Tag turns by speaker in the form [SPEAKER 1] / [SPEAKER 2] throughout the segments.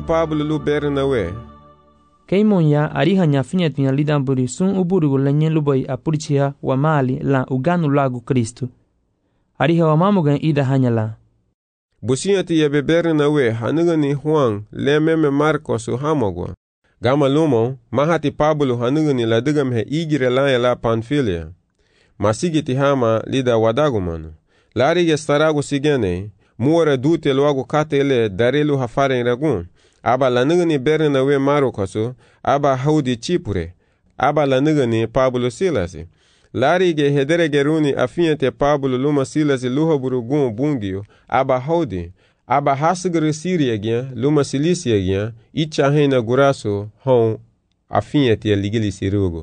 [SPEAKER 1] Pablo lu Bernawe.
[SPEAKER 2] Keimonya ariha nyafinya tinya lidamburi sun uburu lenye lubai apurichia wa mali la uganu lagu Kristo. Ariha wa mamugan ida hanyala.
[SPEAKER 1] Businyati ya Bernawe hanugani Juan lememe Marcos hamogwa. Gama lumo mahati Pablo hanugani ladugam he igire la Panfilia. Masigiti hama lida wadagumanu. Larige staragu sigene muore dute loagu katele darelu hafaren ragun. Aba lanugani Bernawe Marcos aba haudi Chipure. Aba lanugani Pablo Silasi. Larige hederege runi afinyate Pablo luma Silasi luhaburu gun bungio aba haudi. Aba hasgre Siria gyan luma Silisia gyan icha hena guraso hon afinyate ligili sirugo.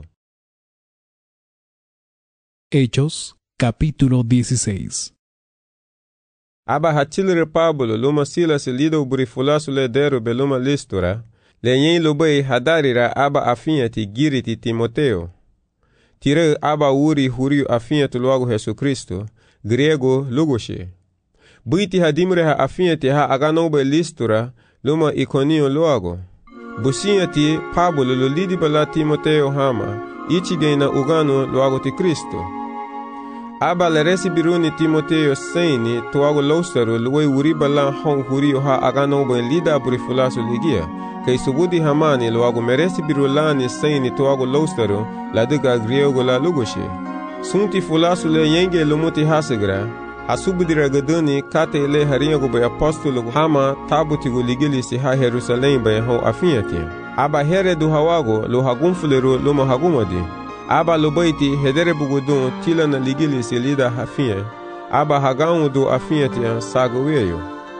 [SPEAKER 3] Hechos, capítulo 16.
[SPEAKER 1] Aba hachilre Pablo luma Silas lido burifulasu le deru beluma Listura, le yen lubei hadarira aba afinyati giriti Timoteo. Tire aba uri huriu afinyatu luagu Jesu Kristo, grego lugoshe. Buiti hadimre ha afinyati ha aganobe Listura luma Iconio luagu. Businyati Pablo lulidi bala Timoteo hama, ichi gaina ugano luagu ti Kristo. Aba le resibiruni Timoteo seini tuago losteru luwe uriba la hong hurio ha aganobe lida burifulasu ligia. Kay subudi hamani luago meresibirulani seini tuago losteru la diga griego la lugoshe. Sunti fulasu le yenge lumuti hasegra. Asubudira gaduni kate ile harinyago bay apostolo hama tabutigo ligili si ha Jerusalem bay ho afinyati. Aba here du hawago lo hagumfuleru luma hagumadi. Aba lobaiti hedere bugudun tila na ligili si lida hafiye. Aba hagamu du afinyati sagoweyo.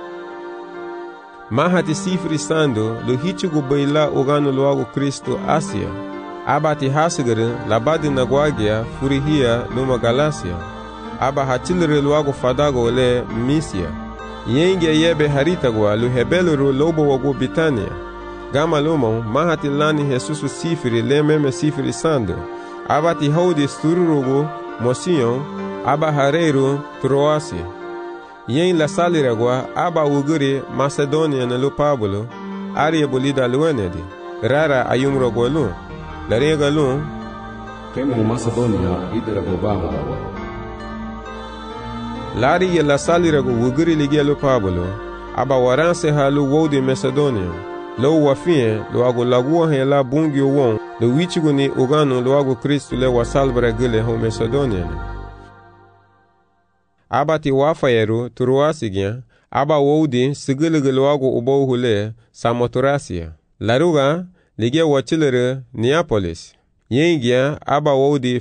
[SPEAKER 1] Mahati sifri sando lo hichugo bayla ogano loago Kristo Asia. Aba ti hasigare labadi nagwagia furihia luma Galacia. Aba hatilre loago fadago le Misia. Yenge yebe haritagwa lu hebeluru lobo wago Bitania. Gama lumo mahati lani Jesusu sifri le meme sifri sando. Aba ti haudi stururugu Mosion. Aba hareiru Troasi. Yen la saliragwa aba uguri Macedonia na lu Pablo. Aria bolida luenedi. Rara ayumrogo lu. Larega lu.
[SPEAKER 4] Temo Macedonia idera gobago.
[SPEAKER 1] Lari ye la salirago uguri ligia lu Pablo. Aba waranse ha lu wodi Macedonia. Lo wafie lo ago lagua he la bungio won. Lo wichigo ni ugano lo ago Kristu le wasalbra gile ho Macedonia. Aba ti wafayeru Troasigya. Aba wodi sigilige lo ago ubohule Samothracia. Laruga ligia wachilere Neapolis. Yengia aba wodi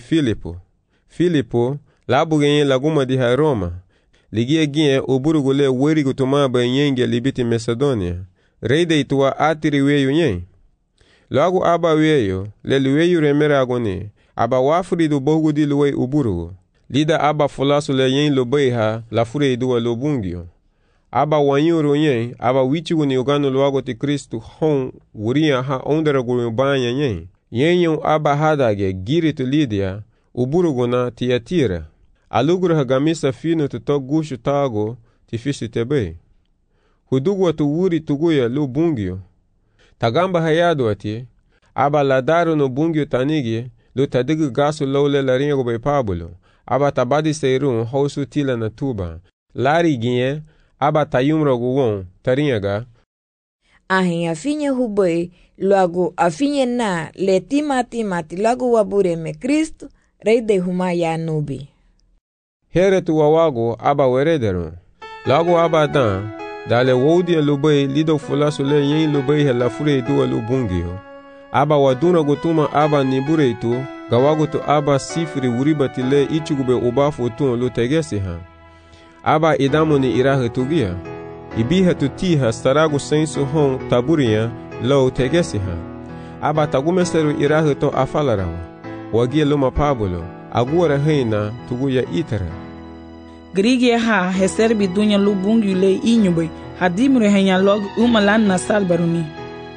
[SPEAKER 1] Filipo labugenye laguma di ha Roma. Ligia gien uburugule werigo tumaba yenge libiti Macedonia. Reide itua atiri weyu nyen. Lagu aba weyo, le weyu remera agoni. Aba wafuri du bogu di luwe uburugu. Lida aba fulasu le yen lobeiha la fure idua lobungio. Aba wanyuru nyen, aba wichigu ni uganu luago ti Kristu hon wuria ha onderagu mbanya nyen. Yenyo aba hadage giritu Lidia, uburugu na Tiatira. Aluguru hagamisa finu tuto gushu tago ti fisi tebe. Hudugwa tu wuri tuguya lu bungio. Tagamba hayadu ati, aba ladaru no bungio tanigi, lu tadigu gasu lole laringo bay Pablo. Aba tabadi seirun hausu tila na tuba. Lari ginye, aba tayumrogu won, tarinyaga.
[SPEAKER 5] Ahin afinye hubay, luagu afinye na le timati lagu wabure me Kristo, rei de humaya nubi.
[SPEAKER 1] Here tu wawago aba werederun. Lagu aba dan, dale wodi lubei lido fulasu le yen lubei la fure duwa lubungio. Aba waduna gutuma aba nibure itu, gawago tu aba sifri uribati le ichugube ubafu tun lu tegesi ha. Aba idamu ni irahe tugia. Ibiha tu tiha staragu sensu hon taburia lo tegesi ha. Aba tagumeseru irahe to afalarawa. Wagia luma Pablo, aguara heina tuguya itara.
[SPEAKER 6] Grigia ha heserbi dunya lubungi le inyube hadimre henya log umalan na salbaruni.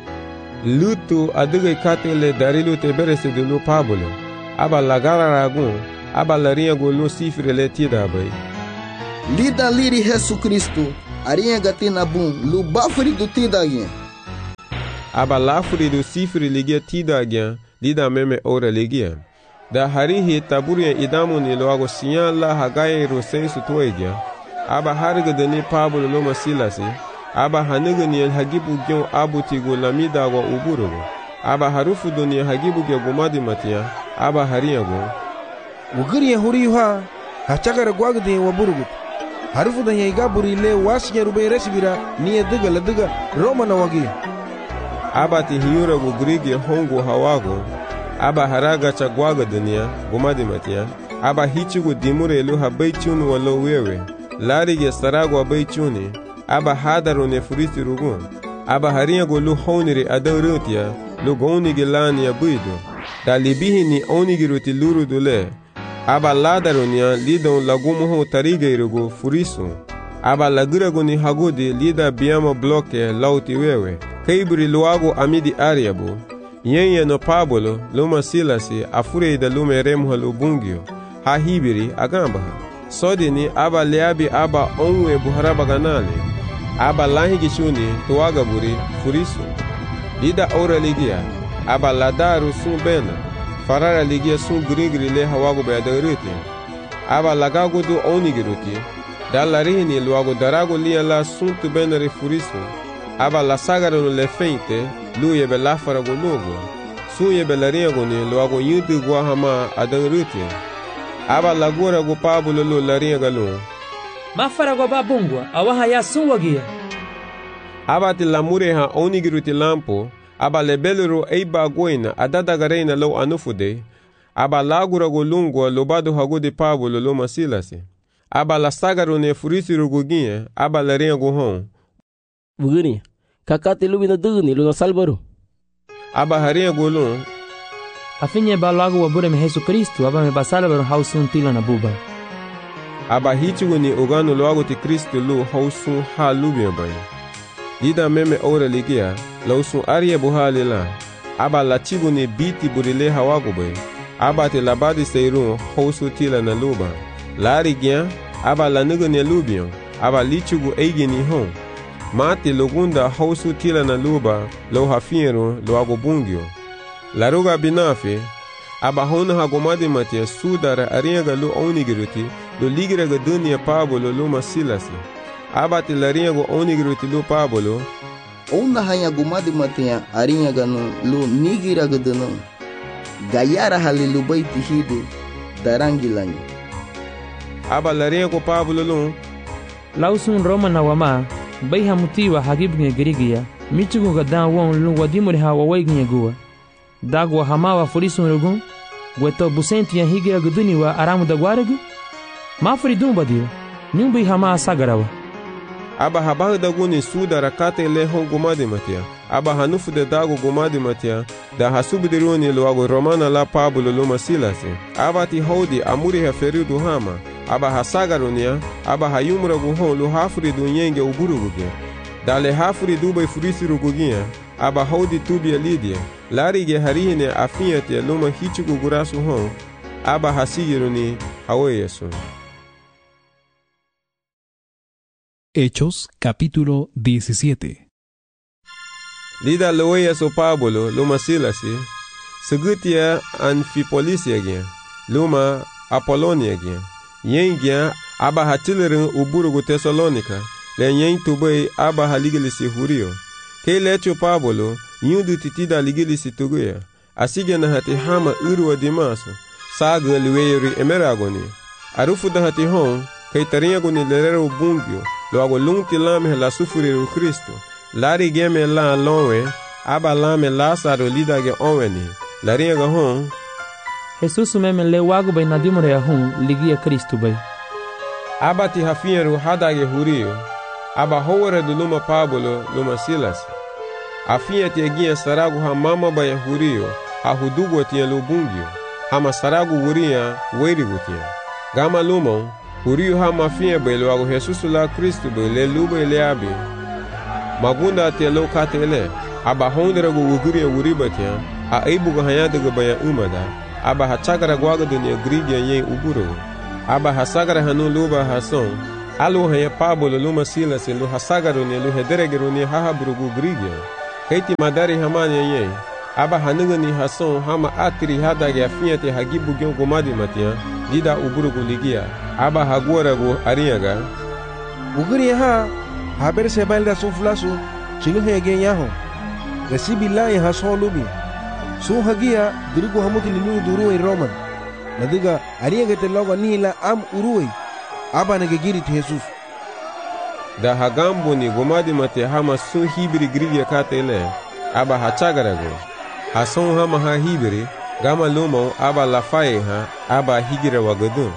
[SPEAKER 1] Lutu adige katele darilu teberese de lu Pablo. Aba lagara ragun, aba larinha golu sifre le tidabai.
[SPEAKER 7] Lida liri Jesu Kristo, arinha gatina bum, lu bafri do tidagen.
[SPEAKER 1] aba lafuri do sifri ligia tida gyan lida meme ora ligia. Da harihi taburia idamu ni loago siyan la hagaye ro sensu toegya. Aba harga dani Pablo loma Silasi. Aba hanuga ni hagibu gyon abutigo lamida go uburugo. Aba harufu doni hagibu gya gomadi matia. Aba hariyago.
[SPEAKER 7] Ugiri huriha hachagara gwagde waburugut. Harufu da yaiga burile wasinya rube resibira ni ediga ladiga Roma na wagi.
[SPEAKER 1] Aba ti hiyura go grigi hongo hawago. Aba haraga chagwaga dunia gomadi matia. Aba hichugo dimure elu habaichunu walo wewe. Larige sarago abaichuni. Aba hadaro ne furisi rugun. Aba hariyago lu honiri adaurutia. Lu gonigi lani ya buido. Da libihi ni onigi ruti luru dule. Aba ladaronia lidon lagumuho tarigeirugo furisu. Aba lagirago ni hagudi lida biamo bloke lauti wewe. Kaibri luago amidi ariabu. Yenye no Pablo luma Silasi afureida lume remha lubungio. Ha hibiri agambaha. Sodini aba leabi aba onwe buharaba ganale. Aba lahigishuni tuwaga buri furisu. Lida ora ligia. Aba ladaru sun bena. Farara ligia sun grigri le hawago bayadaruti. Aba lagago do onigiruti. Dalarihini luago darago lia la sun tu benari furisu. Aba la sagaro le feinte. Lu yebe lafarago logo. Sun yebe lariago ni luago yudu guahama adaruti. Aba lagura go Pablo lo lariaga lo.
[SPEAKER 2] Mafarago babungwa awaha ya sun wagia.
[SPEAKER 1] Aba ti lamureha onigiruti lampo. Aba lebelero eiba goina adadagarena lo anufude. Aba lagura go lungwa lobado hago de Pablo lo Silasi. Aba la sagaro ne furisi ruguginha. Aba larinha go hon.
[SPEAKER 8] Bugini, kakate lubina dugni lo salvaro.
[SPEAKER 1] Aba harinha go lon.
[SPEAKER 2] Afinye ba lago wabure me Jesus Cristo. Aba me basalvaro hausun tila na buba.
[SPEAKER 1] Aba hichigo ni ogano loago ti Cristo lo hausun ha lubia bay. Lida meme ora ligia. Lausun aria buhali la. Aba la chigo ni biti burile hawago bay. Aba te labadi seirun hausu tila na luba. Lari gyan. Aba la nugo ni lubion. Aba lichigo eigi ni hon. Mati logunda hausu tila na luba. Lo hafiero lo ago bungio. Laruga binafe. Aba hona hagomadi matia sudara ariaga lo onigiruti. Lo ligiraga dunia Pablo lo Silasi. Aba te lariago onigiruti lo Pablo.
[SPEAKER 8] Ona hanya gumadi matia arinya gano lo nigira gadano. Gayara halilu baiti hide darangilanyi.
[SPEAKER 1] Aba lariago Pablo lo.
[SPEAKER 2] Lausun Roma na wama. Bai hamutiwa hagibnye girigia. Michugo gadan won lu wadimuri hawa waignye gua. Dagwa hamawa furisun rugun. Gweto busenti ya higira guduni wa aramu da gwaragi. Mafuri dumba dio. Nyumbi hama sagarawa.
[SPEAKER 1] Aba habahu da guni sudara kate lehon gumadi matia. Aba hanufu de dago gumadi matia. Da hasubidiruni luago romana la Pablo lo Silasi. Aba ti hodi amuri haferidu hama. Aba hasagarunia. Aba hayumra guhon lu hafuri du nyenge uburuguge. Dale hafuri dubai furisi rugugia. Aba hodi tubia lidia. Larige harihine afiatia luma hichigu gurasu hon. Aba hasigiruni haweyesu.
[SPEAKER 3] Hechos capítulo 17.
[SPEAKER 1] Lida loeyesu Pablo luma Silasi. Segutia Anfipolisia gyan. Luma Apolonia gyan. Yen gyan aba hatilerin uburugu Tesalonika. Le yen tubay aba haligilisi hurio. Ke lecho Pablo yudu titida ligilisi tuguya. Asigya na hati hama urwa dimaso. Saga liweyeri emeragoni. Arufu da hati hon. Kay taringagoni lerero bungyo. Loago lungti lame la sufuriru Kristo. Lari geme la lonwe. Aba lame Lazaro lidage onweni. Laringa hon.
[SPEAKER 2] Jesus meme le wago bay nadimure ya hun ligia Kristo bay.
[SPEAKER 1] Aba ti hafieru hadage hurio. Aba howere du luma Pablo luma Silasi. Afia ti egia saragu ha mama bay hurio. Ha hudugo ti lubungyo. Hama saragu wuria weirigu ti. Gama lumon. Hurio ha mafia bay loago Jesus la Kristo bay le lube le abi. Magunda te lo katele. Aba hondere go wuguria wuribatia. A eibugo hayadaga baya umada. Aba hachagara gwaga dunia grigia yen uburo. Aba hasagara hanu luba hason. Alu haya Pablo luma Silasi lu hasagaro ni lu hederegero ni hahaburugu grigia. Kaiti madari hamani yenye aba hanungani hason hama atiri hadage afinyete hagibu gyon gomadi matia dida uburugu ligia aba haguaragu ariyaga
[SPEAKER 7] uguri ha haber sebalda sun fulasu chilu hege yaho resibi lai hason lubi sun hagia dirigu hamuti lilu duruwe roman nadiga ariyaga te logo nihila am uruwe aba nage giri te Jesus
[SPEAKER 1] da hagambo ni gomadi mate hama sun hibiri grigia katele aba hachagarago hason hama ha hibiri gama lumo aba lafaye ha aba higira wagadun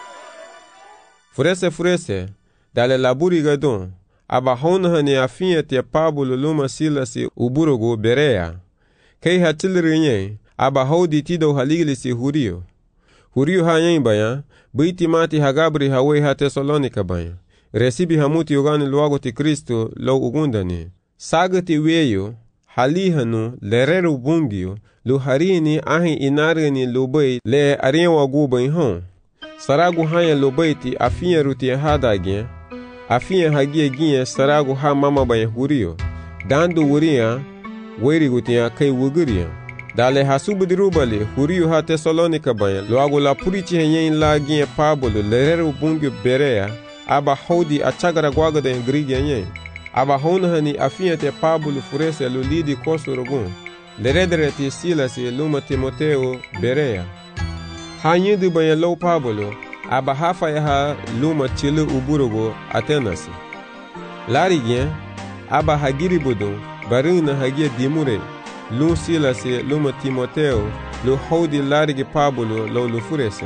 [SPEAKER 1] furese dale laburi gadun aba hona ni afinya te Pablo luma silasi uburogo berea kei hatilrinye aba hodi tido haligilisi hurio ha yen baya biti mati hagabri hawe ha Tesalonika baya resibi hamuti yogani luago ti Kristo lo ugundani sagati weyo halihanu lerero bungio lu harini ahi inargani lubai le ariwa gubai hon saragu hanya lubai ti afinya ruti hadage afinya hagie gie saragu ha mama baya hurio dandu wuria weri gutia kai wuguria dale hasubudirubale hurio ha Tesalonika baya luago la purichi henyen la gie Pablo lerero bungio berea aba hodi achagara gwaga da ingrigia nye aba honhani afiate Pablo furese lulidi kosorogun leredere ti Silasi luma Timoteo berea hanyidu banya low Pablo aba hafa ya luma chilu uburogo Atenasi larigien aba hagiri budun barina hagia dimure lu Silasi luma Timoteo lu hodi larigi Pablo lo lu furese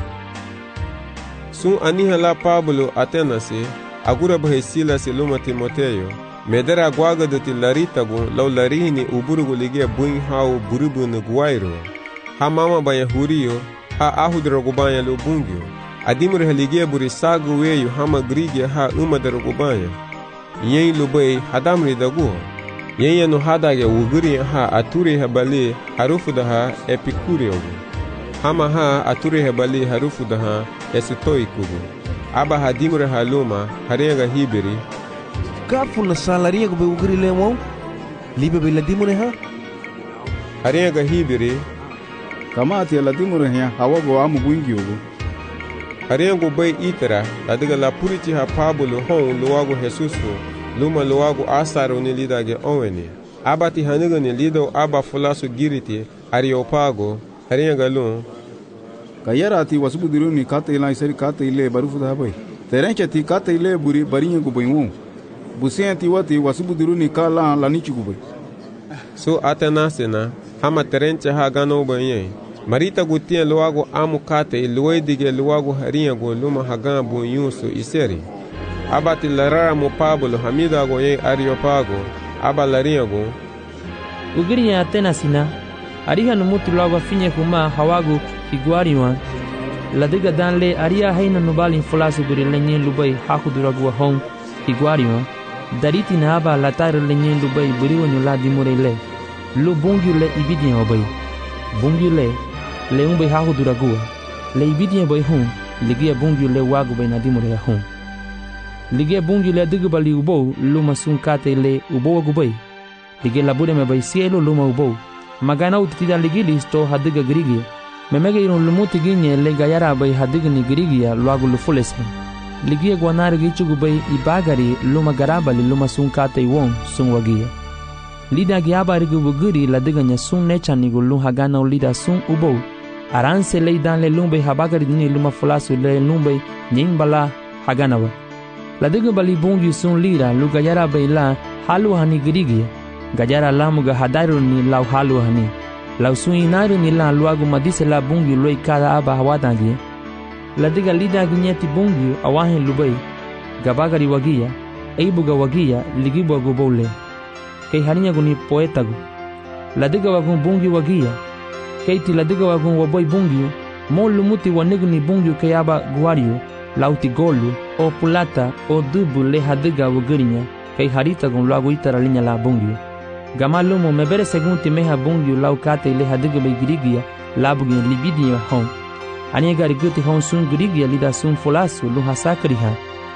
[SPEAKER 1] sun aniha la Pablo Atenasi agura bahe Silasi luma Timoteo medera gwaga doti laritagu law larihini uburugu ligia buin hao burubu nuguwairo ha mama baya hurio ha ahudrogu baya lo bungio adimure haligia buri sagu weyu hama grigia ha umadrogu baya yen lubai hadamri dagu yen yanu hadage uguri ha aturi habali harufu daha epikuriogu hama ha aturi habali harufu daha esitoikugu aba hadimure haluma harenga hibiri
[SPEAKER 7] kafu na salaria go be ugri lemo libe be ladimure ha
[SPEAKER 1] harenga hibiri
[SPEAKER 9] kama ati ladimure ha hawago amu gwingiogo
[SPEAKER 1] harengo bay itera ladiga la puriti ha Pablo hon luago Jesus luma luago asaro ni lidage onweni abati haniga ni lido aba fulasu giriti Areopago harenga lun
[SPEAKER 9] kayarati wasubudiru ni kate ila isari kate ile barufu da bay terenche ti kate ile buri barinye go baymu busienti wati wasubudiru ni kala la nichi go bay
[SPEAKER 1] so Atenasena hama terenche ha gano banye marita gutien luago amu kate luedige luago haringa go luma hagan bu yusu iseri abati larara mo Pablo hamida go ye Areopago aba laringa go
[SPEAKER 2] ugirinya Atenasina ariha numutu luago finye kuma hawagu iguariwan ladiga danle aria haina nubali fulasu buri lenye lubai hakuduragu hon iguariwan dariti na aba latar lenye lubai buri wonyo la dimurele lu bungi le ibidien obai bungi le umbai hakuduragu le ibidien bai hon ligia bungi le wagu bai na dimurele hon ligia bungi le digubali ubo luma sunkate le ubo gubai ligia labure me bai cielo luma ubo magana utitida ligili sto hadiga grigia memege iron lumuti ginye le gayara bay hadigni girigia luagu lufulese ligia gwanar gichugu bay ibagari luma garabali luma sunkate won sunwagia lida giaba rigu buguri ladiganya sun nechani gulu hagana lida sun ubo aranse le dan le lumbe habagari ni luma fulasu le lumbe nyimbala haganawa ladiga bali bungi sun lira lu gayara bay la halu hani girigia gajara lamuga hadaru ni law halu hani law suinaru ni la luagu madise la bungi loi kada aba hawadangi ladiga lida ginyeti bungi awahin lubai gabagari wagia eibuga wagia ligibu agubole kei harinya guni poetagu ladiga wagun bungi wagia keiti ladiga wagun waboy bungi mo lumuti waniguni bungi kei aba guario lauti golu o pulata o dubu le hadiga wagirinya kei harita gun luagu itara linya la bungi gamalumo mebere segunti meha bungi lau kate le hadiga bay girigia labugi libidia hon ania gari guti hon sun girigia lida sun fulasu lu hasakriha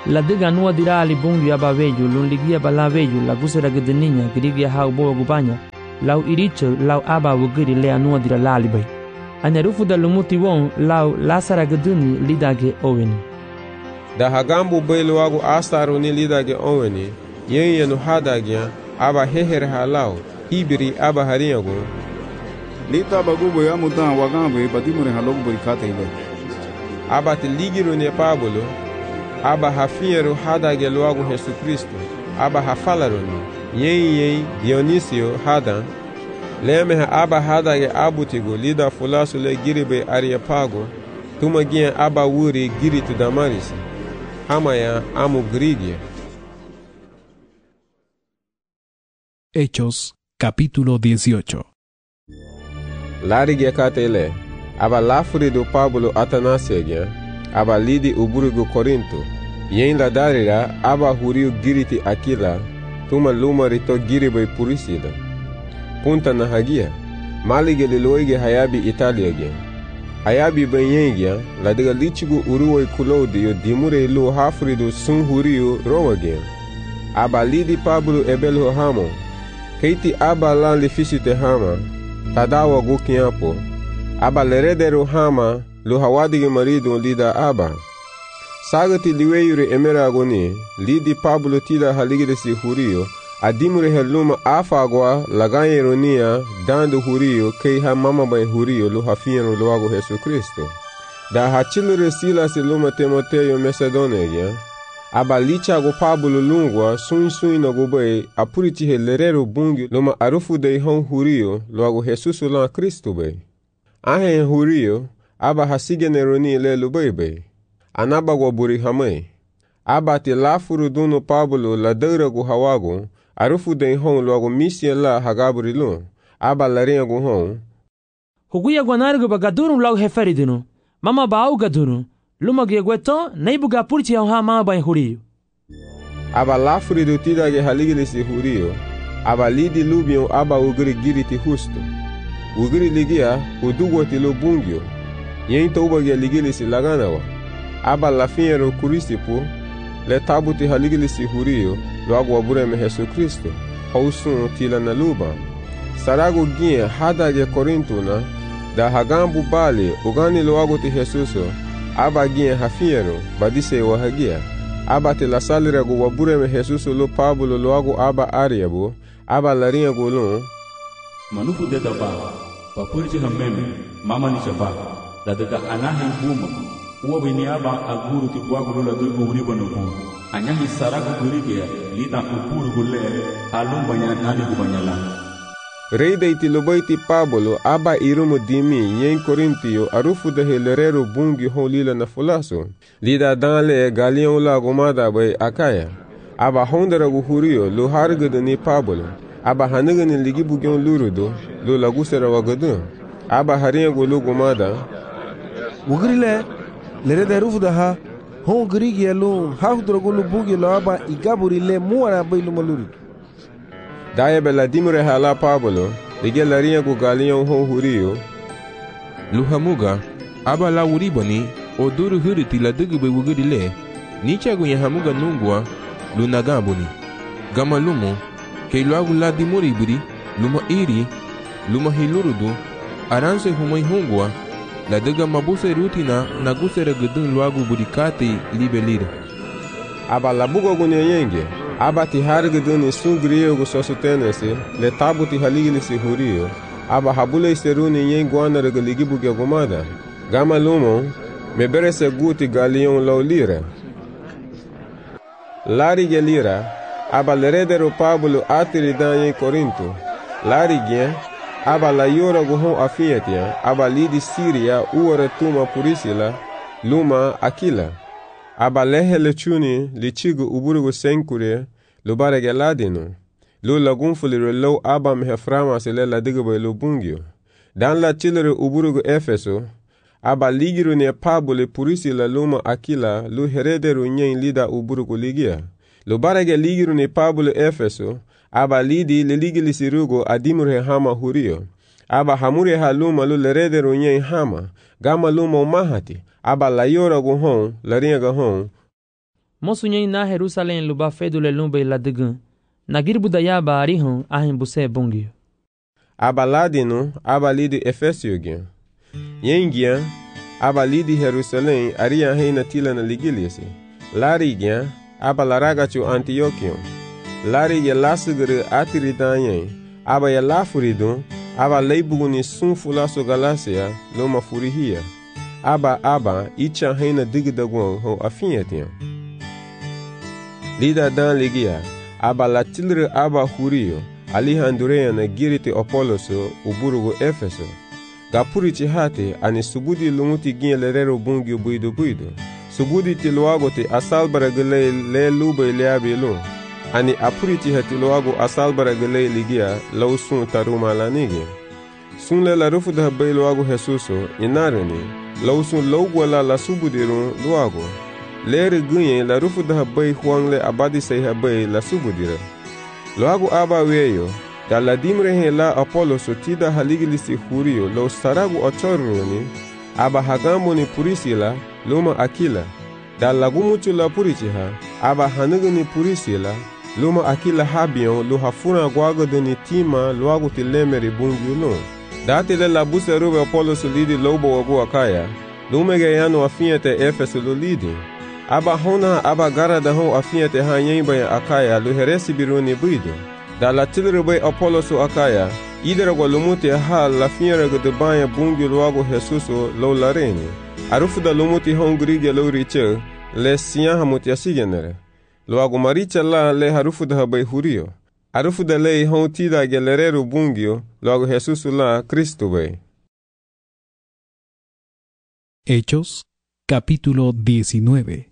[SPEAKER 2] la diga nua dira ali bungi aba veju lun ligia bala veju la gusera gedeninya grigia hau boa gubanya lau iricho lau aba wugiri le anua dira lali bay anya rufu da lumuti won lau lasara geduni lidage oweni
[SPEAKER 1] da hagambu bay luagu astaru ni lidage oweni yen nu hadagya aba heher halau ibiri aba hariyago
[SPEAKER 9] lita bagubo ya mudan wagambe badimure halog buri kate ile
[SPEAKER 1] aba te ligiru ne Pablo aba hafiero hadage luagu Yesu Kristo aba hafalaro ni yen Dionisio hadan leme aba hadage abutigo lida fulasu le giribe Areopago tuma gien aba wuri giritu Damaris hamaya amu Grigia.
[SPEAKER 3] Hechos, capítulo 18.
[SPEAKER 1] Larige katele aba lafuri do Pablo Atanasiegia aba lidi uburigo Corinto yen la darira aba huriu giriti Aquila tuma lumarito giribe Purisila punta na hagia malige liloige hayabi Italiagia hayabi benyengia la diga lichigu uruwe Claudio dimure lu hafrido sun huriu Romagia aba lidi Pablo ebelho hamo keiti aba lan lifisite hama tadawa gukiapo aba leredero hama lu hawadige marido lida aba sagati liweyure emeragoni lidi Pablo tida haligidesi hurio adimure heluma afagwa lagayeronia dando hurio keiha mama bay hurio lu hafieno luago Yesu Kristo da hachilure Silas luma Timoteo Macedonia aba lichago Pablo lungwa sun no gubay apuriti helerero bungi luma arufu de hon hurio luago Jesus la Kristo bay ahe hurio aba hasigeneroni le lubebe anaba go buri hamay aba te lafuru duno Pablo la deura go hawago arufu de hon luago misia la hagaburi lu aba larinha go hon
[SPEAKER 2] huguya gwanargo bagadurum lau heferidino mama baau gadunu luma gegweto neibuga purti ha mama bay hurio
[SPEAKER 1] aba lafuri do tidage haligilisi hurio aba lidi lubion aba ugri giriti husto ugri ligia udugwati lo bungio yen toubage ligilisi laganawa aba lafiero kurisipu le tabuti haligilisi hurio lo agwa bureme Yesu Kristo hausun tila na luba sarago gie hadage Korintuna da hagambu bali ugani lo agoti Jesuso aba gie hafiero badise wa hagia aba te la salira go wabureme Jesuso lo Pablo lo ago aba Ariabo aba larinha go lo
[SPEAKER 10] manufu de daba papurji hammeme mama ni shaba da daga anahin huma uwa bini aba aguru ti bwagulo la do uri bono anyahi sarago gurige lita upuru gulle halum banya nani gubanyala
[SPEAKER 1] rei deiti lobaiti Pablo aba irumu dimi yen Korintio arufu de helerero bungi holila na fulaso lida danle galion la gomada bay akaya aba hondera go hurio lo hargede ni Pablo aba hanigani ligi bugion lurudo lo lagusera wagadu aba harinha go lo gomada
[SPEAKER 7] wugrile lerede rufu da ha hon grigi lo hafdro go lo bugi lo aba igaburi le muara bay lo maluru
[SPEAKER 1] daye bela dimure hala Pablo ligi larinha go galion hon hurio
[SPEAKER 11] luhamuga aba la uribani oduru huriti la dugube wugrile nicha go yahamuga nungwa lunagabuni gama lumo keilagu la dimuribiri luma iri luma hilurudu aranse humai hungwa la daga mabuse rutina na gusere gudun luagu burikate libelire
[SPEAKER 1] aba la bugo go nyenge aba ti hargudun sungriyo go sosutenese le tabuti haligilisi hurio aba habule seruni yengwana regaligi buge gomada gama lumo meberese guti galion laulira lari gelira aba leredero Pablo atiri dan Corinto lari gen aba la yora go hon afiatia aba lidi Siria uore tuma Purisila luma Aquila aba lehele chuni lichigo uburugo senkure lo barege ladino lo lagunfulire lo aba meheframa sele la digabo lo bungio dan la chilere uburugo Efeso aba ligiru ne Pablo Purisila luma Aquila lo heredero nyen lida uburugo ligia lo barege ligiru ne Pablo Efeso aba lidi le ligili sirugo adimure hama hurio aba hamure haluma lo leredero nyen hama gama luma mahati aba la yora go hon la ringa hon
[SPEAKER 2] mosu nyen na Jerusalem luba fedule lumbe la degun. Na girbu da yaba arihon ahin buse bungio.
[SPEAKER 1] Aba ladino, aba lidi Efesio gen. Yengia, aba lidi Jerusalem aria heina tila na ligiliasi. Lari gen, aba laragachu Antiochion. Lari ya lasugere atiridanyen, aba ya lafuridun, aba leibuguni sunfulaso Galacia, loma furihia. Aba, icha heina digidagwan ho afinyetian. Lida dan ligia, aba latilre aba hurio, alihandurea na giriti Apoloso, uburugu Efeso. Gapurichi hate, ani subudi lumuti gin lerero bungio buido. Subudi tiluago te asalbara gele le lube leabi lu. Ani apurichi hati luago asalbara gele ligia, lau sun taruma lanigi. Sun le la rufu da bay luago Jesuso, inareni, lau sun laugwala la subudirun luago. Leri gunye la rufu da bay huangle abadi say habay la subudira. Luago aba weyo, da la dimre he la Apoloso tida haligilisi hurio lo saragu ochoruni, aba hagambo ni purisila, luma Akila. Da lagumuchu la purichiha, aba hanugu ni purisila, luma Akila habion lu hafuna guago ni tima luagu tilemeri bungiu lu. Da tile la buse rube Apoloso lidi lobo wagu akaya, lumege yanu afinyete Efeso lu lidi. Aba hona aba gara da hon afinyete ha nyemba ya akaya lu heresi biruni buido. Da la tilrube Apoloso akaya, idera gwa lumuti ha la finyere gde banya bungiu luagu Jesuso lo lareni. Arufu da lumuti hon grige lo riche, le siya hamuti asigenere. Luagu maricha la le harufu da habay hurio. Arufu da le hon tida gelerero bungio, luagu Jesusu la Cristo bay.
[SPEAKER 3] Hechos, capítulo 19.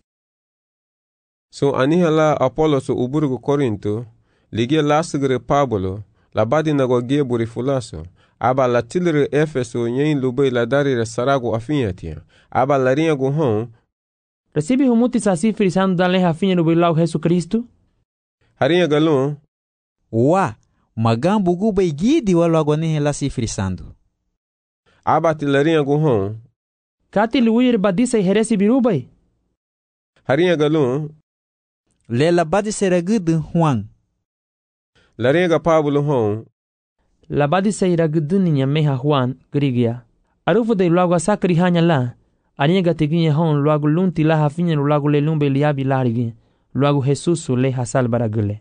[SPEAKER 1] So aniha la Apoloso uburugu Corinto, ligia lasgre Pablo, la badi na gogie burifulaso. Aba la tilre Efeso nyen lube la darire sarago afinyatia. Aba la rinha guhon.
[SPEAKER 2] Recibe humuti sasi frisando dan leha afinha no bilau Jesus Cristo?
[SPEAKER 1] Harinha galon.
[SPEAKER 12] Wa, magambu gube gidi walo agonihe la si frisando.
[SPEAKER 1] Aba tilarinha guhon.
[SPEAKER 2] Kati luir badisa heresi birubai?
[SPEAKER 1] Harinha galon.
[SPEAKER 12] Lela badisa ragudu Juan.
[SPEAKER 1] Larinha Pablo hon.
[SPEAKER 2] La badisa iraguduninya meha Juan grigia. Arufu de luago sakri hanya la. Aniga teginha hon luago lunti la hafinha no luago lelumbe liabi larigi. Luago Jesusu le hasal baragule.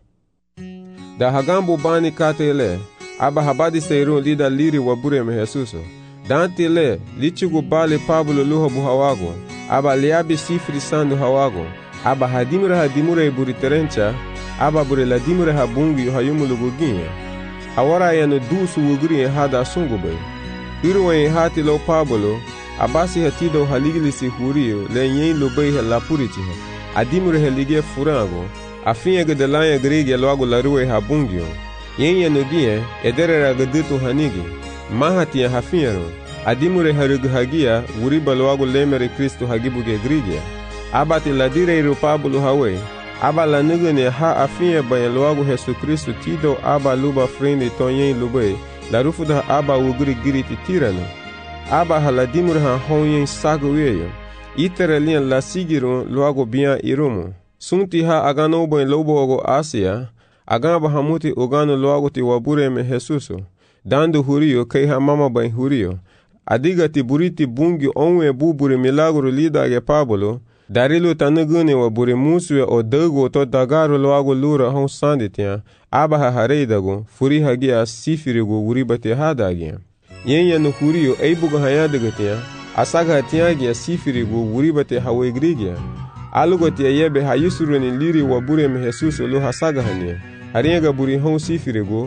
[SPEAKER 1] Da hagambo bani katele. Aba habadi seiru lida liri wabure me Jesuso. Dante le lichigu bali Pablo luho buhawago. Aba liabi sifri sandu hawago. Aba hadimure buri terencha. Aba buri la dimure habungi hayumulugu ginye. Awara yanu dusu wugri hada sungube. Irwe hati lo Pablo, abasi hatido haligilisi hurio le nyen lo bei la purichiha. Adimure helige furango, afinha gedelanya grege loago la ruwe habungio. Yen yanu gie, edere gaditu hanigi. Mahati ya hafinharo, adimure hagia uriba loago lemere Kristo hagibuge grige. Abati la dire Pablo hawe. Aba la nugene ha afinha bayan loago Jesu Cristo tido aba luba frende tonyen lube, la rufu da aba ugri giriti tirano. Aba haladimur ha honyen sago weyo. Itere lian la sigiro loago bian irumo. Sunti ha agano bayan lobo ogo Asia, agamba hamuti ogano loago ti wabure me Jesuso. Dando hurio kei ha mama bayan hurio. Adiga ti buriti bungi onwe bubure milagro lida ge Pablo, Darilu tanugune wa buri muswe o dago to dagaru loago lura hon sanditia, aba ha hareidago, furi hagia sifirigo uribate hadagia. Yenya no hurio eibugo hayadagatia, asaga hatiagia sifirigo uribate hawegrigia. Alugotia yebe hayusuruni liri wa buri me Jesuso lo hasaga hania. Ariega buri hon sifirigo.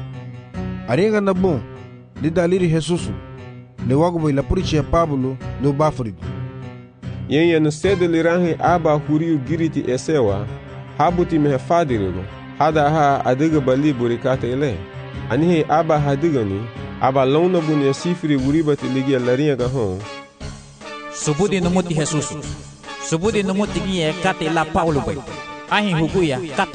[SPEAKER 7] Ariega na bom, lida liri Jesuso, le wago bo ila purichi Pablo lo bafrigo.
[SPEAKER 1] Yenya no sede liranhe aba hurio giriti esewa, habuti mehe fadirigo, hada ha adiga bali burikata ele. Anihe aba hadigani, aba launa bunia sifiri uribati ligia larinha gahon.
[SPEAKER 12] Subudi no muti Jesusu. Subudi no muti gie kate la Paulo bay. Ahin huguya kato.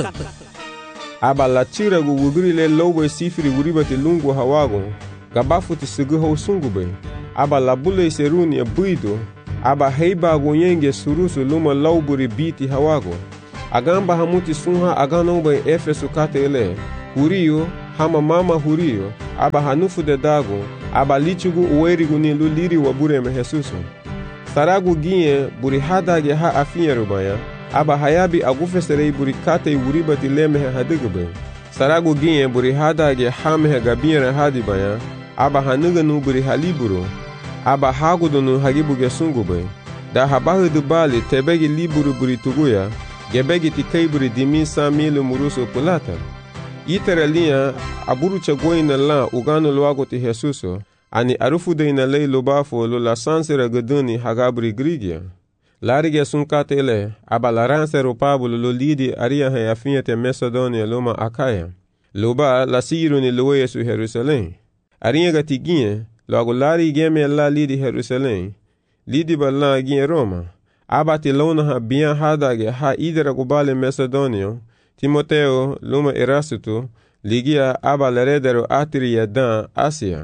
[SPEAKER 1] Aba la tira gu wugrile lobo sifiri uribati lungu hawago, gabafuti seguho sungu bay. Aba la bule seruni buido, aba heiba gu yenge surusu luma lauburi biti hawago. agamba hamuti sunha agano ba Efeso katele hurio hama mama hurio aba hanufu de dago aba lichugu uwerigu ni luliri wa bure me Jesuso saragu gie buri hadage ha afinya rubaya aba hayabi agufeserei buri kate uribati leme hadigbe saragu gie buri hadage ha me gabira hadibaya aba hanuganu buri haliburo aba hagudunu hagibuge sungube da habahu dubali tebegi liburu buri tuguya gebegi tikai buri dimisa milu muruso pulata iterelia aburu chagoina la ugano luago ti Jesuso ani arufu de ina lei lobafo lo la sansera gaduni hagabri grigia larige sunkatele aba laranse ropabulo lo lidi aria he afiete Macedonia loma Akaya loba la siruni loye su Jerusalem aria gatigie logo lari geme la lidi Jerusalem lidi balla gie Roma aba ti lona ha bien hadage ha idera gubale Macedonia Timoteo luma Erasuto ligia aba leredero atria dan Asia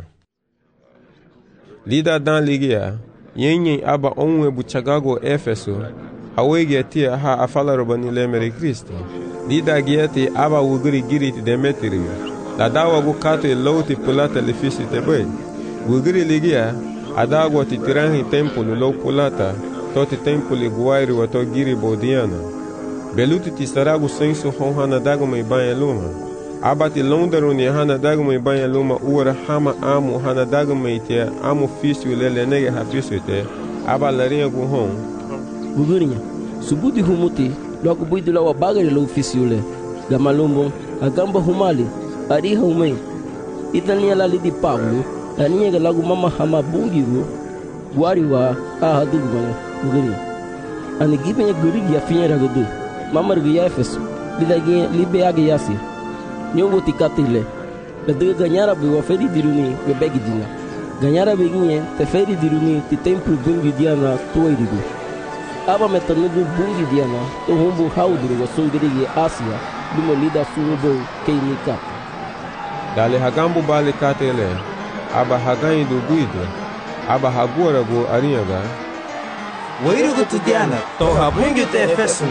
[SPEAKER 1] lida dan ligia yenye aba onwe buchagago Efeso hawege tia ha afala robani lemere Kristo lida gieti aba wuguri giriti Demetrio la dawa gukato loti pulata lefisi tebe wuguri ligia adago ti tirangi tempolo lo pulata toti tempoli guairi wato giri bodiana beluti ti saragu senso honhana dago me banya luma abati londaro ni hana dago me banya luma ura hama amu hana dago me tia amu fisio lele nege hafiso te aba larinha gu hon
[SPEAKER 13] bugurinya subudi humuti logo buidula wa bagari lo fisio le gamalumbo agamba humali ari humei itania la lidi Pablo aniga lagu mama hama bungigo wariwa ahadugmanya bugurinya ani gibenya gurigi afinya ragadu mamar gya Efeso lidagi libeagi yasi nyongo tikatile ladaga ganyara be waferi diruni be begidina ganyara be ginye te feri diruni ti templo bungi diana toirigo aba metanudu bungi diana to humbu hauduru wasungirigi Asia dumo lida sunubo keinika dale hagambu bale katele aba hagain du guido aba hagora go ariaga
[SPEAKER 14] wairugo tudiana to habungi te Efeso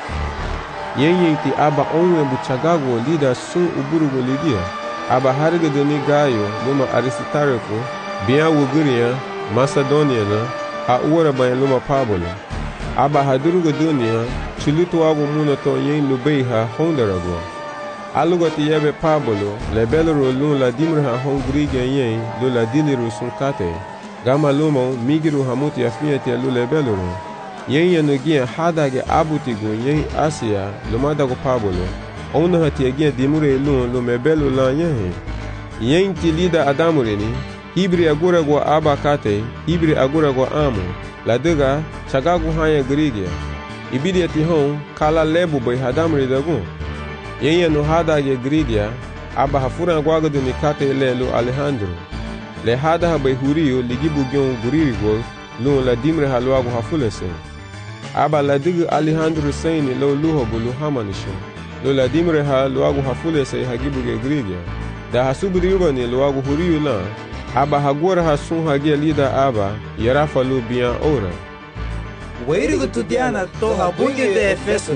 [SPEAKER 1] yenye ti aba onwe buchagago lida sun uburugo lidia aba harga doni gayo luma Aristarco bia wuguria Macedonia na ha uora bayan luma Pablo aba hadurugo dunia chulutu wago muna to yen lubeiha hondarago alugo ti yebe Pablo lebelro lun la dimra hongriga yen lo la diliru sunkate gama luma migiru hamuti afiati lu lebelro yenye nugia hadage abutigo yen Asia lumadago Pablo ona hatiagia dimure lun lo mebelo la yen ti lida adamureni hibri agura go abakate hibri agura go amu la dega chagagu hanya grigia ibidi ti hon kala lebu bay hadamure dago yenye no hadage grigia aba hafura gwagado ni kate lelo Alejandro le hada bay hurio ligibu gyon guririgo lun la dimre halwago hafulese aba la digu Alejandro Saini lo luho bulu hamanisho lo la dimre ha luagu hafule say hagibuge grigia da hasubri yubani luagu huriyu la aba hagora hasun hagia lida aba yarafa lu bian ora
[SPEAKER 14] wairugo tudiana to habungi de Efeso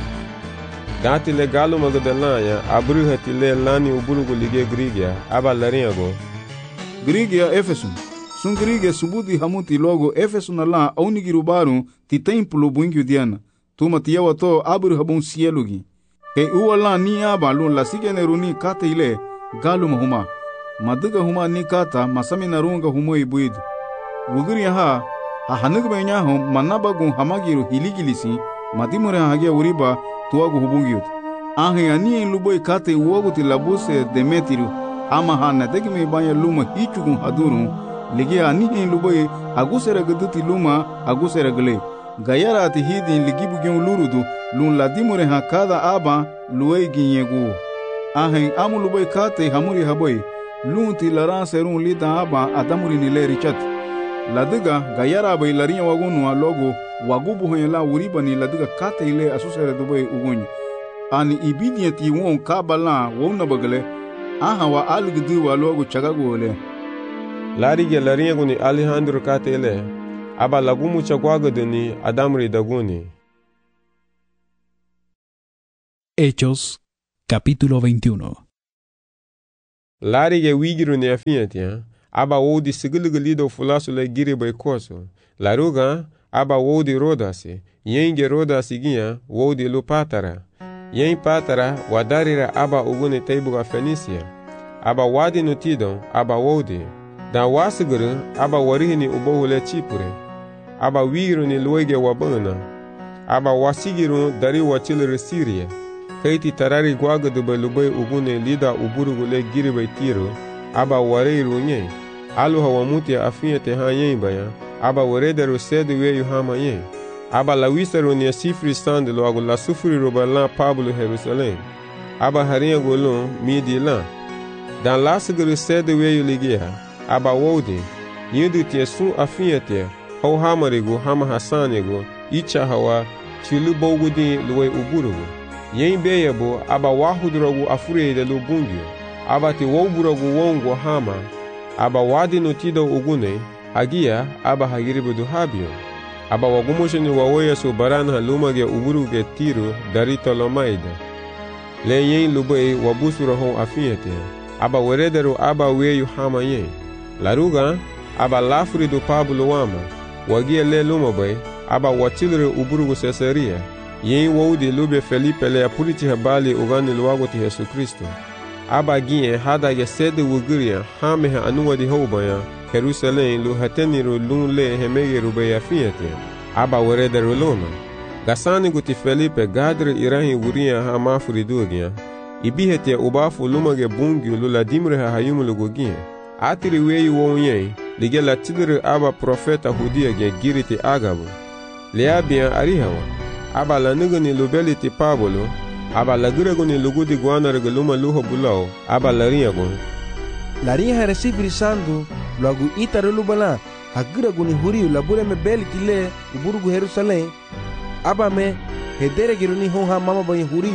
[SPEAKER 1] dati le galo magdalanya abru hatile lani uburugo lige grigia aba laringo
[SPEAKER 9] grigia Efeso sun grigia subudi hamuti logo Efeso na la aunigiru baru ti templo bungi diana tuma tiyawa to abru habun sielugi ke uwala ni aba lun la sigeneruni kata ile galu mahuma maduga huma ni kata masami narunga humo ibuid wuguri ha hanug benya hum manabagun hamagiru hiligilisi madimure hagia uriba tuagu hubungiut ahe ani luboy kata uwagu ti labuse Demetrio ama hana degme banya luma hichugun hadurun ligia ani luboy agusera gaduti luma agusera gle gayara ati hidin ligibu gen lurudu lun ladimure ha kada aba luwei ginyegu ahen amu luboy kate hamuri haboy lun ti laran serun lida aba adamuri nile richat ladiga gayara bay larinya wagunu logo wagubu hoyela uriba ni ladiga kate ile asusere duboy ugunyi ani ibidiyati won kabala wona bagale aha wa algdu wa logo chagago le
[SPEAKER 1] larige larinya guni Alejandro kate ile aba lagumu chagwago deni adamri daguni
[SPEAKER 3] Hechos, capítulo 21.
[SPEAKER 1] Larige wigiru ne afiyatia, aba wodi sigilido fulasu le giri bay koso. Laruga, aba wodi rodasi, yenge rodasi gia, wodi lu patara. Yen patara, wadarira aba ugune teibuga Fenisia. Aba wadi nutidon, aba wodi. Dan wasiguru, aba warihini ubohule Chipure. Aba wigiru ni luege wabana. Aba wasigiru dari wachilere Syria. Kaiti tarari gwagadu bay lubay ugune lida uburugule giri bay tiro. Aba wareiru nye. Aluha wamuti afiyete ha yen baya. Aba warederu sedu weyu hama yen. Aba lawisaru ni sifri sandalo agu la sufuri robalan Pablo Jerusalem. Aba harinha golon midi lan. Dan lasiguru sedu weyu ligia. Aba wodi. Yindu tia sun afiyete. Hau hamarigu hama hasanigu. Icha hawa chilu bogudi luwe uburugu. Yen beyabo aba wahudrogu afurede lu bungyo. Aba ti woburagu wongo hama. Aba wadi nutido ugune. Hagia aba hagiribudu habio. Aba wagumosheni wawoya su barana lumage uburuge tiru dari Tolomaida. Le yen lubei wabusura hon afiyete. Aba werederu aba weyu hama yen. Laruga aba lafuridu Pablo wama. Wagia le lumabay. Aba wachilere uburugu Caesarea. Yen wodi lube Felipe le apuliti habali ugani luwago ti Yesu Kristo. Aba gien hadage sede wuguria hamehe anuwa di houbaya Jerusalem lu hateniru lun le hemege rubeya fiyete. Aba werederu lona. Gasani guti Felipe gadre irahi wuria ha mafuri dugia. Ibihete ubafu lumage bungyu lula dimre ha hayumulu gugien. Atiri weyi wonyen lige la tidere aba profeta hudia ge giriti agabu. Leabian arihawa. Aba la nigani lubeliti Pablo. Aba la gregoni lugudi guana regaluma luho bulao. Aba la riagon.
[SPEAKER 7] La rinha recibir sandu, logo itaru lubala, a gregoni huriu la bule me beliti le, uburugu Jerusalem. Aba me, hedere giruni honha mama bayi huriu.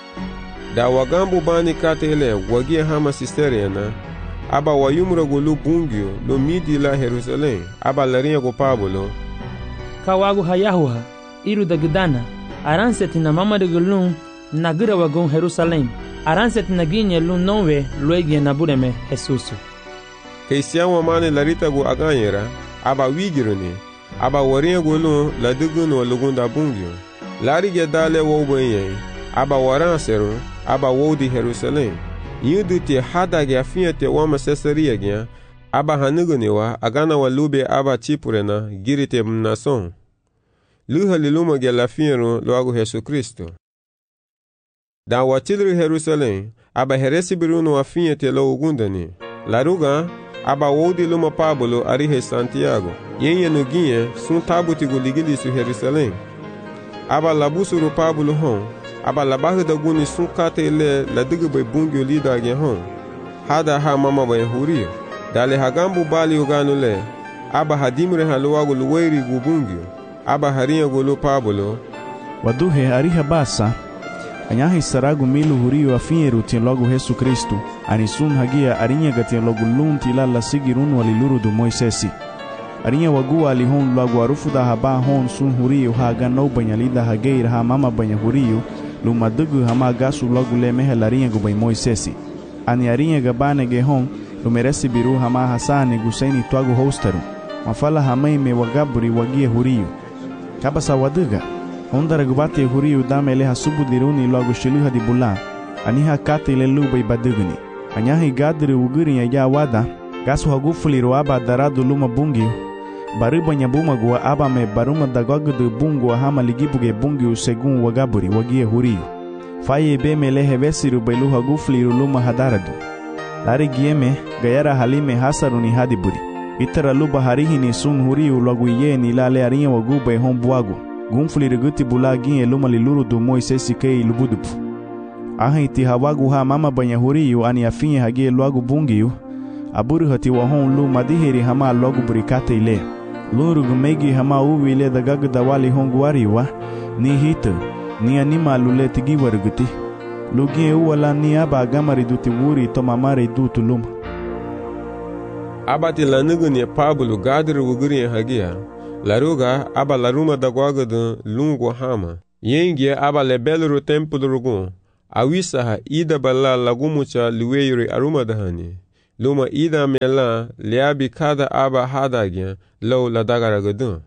[SPEAKER 1] Da wagambu bani katele, wagia hama sisteriana. Aba wayumragu lu bungyo, lu midi la Jerusalem. Aba la riago Pablo.
[SPEAKER 2] Kawagu hayahuha. Iru da gdana, aranseti na mama de gulun, na gira wagon Jerusalem, aranseti na ginye lun nonwe, luegie na bureme Jesusu.
[SPEAKER 1] Keisian wamane larita gu aganyera, aba wigiruni, aba warinha gulun la dugun wa lugunda bungyo. Larige dale wobenye, aba waranseru, aba wodi Jerusalem. Yuduti hadage afinyete wama Caesarea gya, aba hanuguniwa, agana wa lube aba Chipurena, girite mnason. Luha liluma ge la fiero loago Yesu Kristo. Da watilri Jerusalem, aba heresi biruno wa finyete lo ugundani. Laruga, aba wodi luma Pablo arihe Santiago. Yenye nuginye, sun tabuti gu ligilisu Jerusalem. Aba labusuru Pablo hon, aba labahida guni sun kate ile la digube bungyo lida ge hon. Hada ha mama bayan hurio. Dale hagambu bali uganu le, aba hadimre ha loago luweri gu bungyo. Aba harinha gulu Pablo.
[SPEAKER 15] Waduhe ariha basa. Anyahi saragu milu huriu afinyeru tien logo Yesu Kristu. Anisun hagia arinha gatien logo lunti la sigirun waliluru du Moisesi. Arinha wagua alihon logo arufu da haba hon sun huriu haga no banyalida hageir ha mama banya huriu. Lumadugu hama gasu logo le mehel arinha gubay Moisesi. Ani arinha gabane gehon lumeresi biru hama hasani gusaini tuagu hostaru. Mafala hamai me wagaburi wagie huriu. Kabasa waduga, ondara gubate huriu damele hasubu diruni logo shiluha di bulan, aniha kate ile luba ibaduguni. Anyahi gadri uguri ya wada, gasu hagufuliru aba daradu luma bungiu, baruba nyabuma gua aba me baruma dagogudu bungu hama ligibuge bungiu segun wagaburi wagie huriu. Faye be mele hevesiru bailu hagufuliru luma hadaradu. Lari gieme, gayara halime hasaruni hadiburi. Itara luba harihini sun huriu logo iye ni lale arinha waguba hon buago. Gunfuli guti bula ginye luma liluru du Moisesi kei lubudupu. Ahi ti hawagu ha mama banya huriu ani afinye hagie loagu bungiu. Aburu hati wahon lu madiheri hama logo burikate ile. Luru gumegi hama uwi ile da gagda wali hon guariwa. Ni hita, ni anima lule tigiwa ruguti. Lugie uwala ni aba agamari duti wuri to mamare dutu luma.
[SPEAKER 1] Aba ti lanuguni Pablo gadri wuguri hagia. Laruga aba laruma da gwagadu lungu hama. Yengia aba lebelru templo rugun. Awisaha ida bala lagumucha liweyuri arumadahani. Luma ida mela liabi kada aba hadagya low ladagaragadun.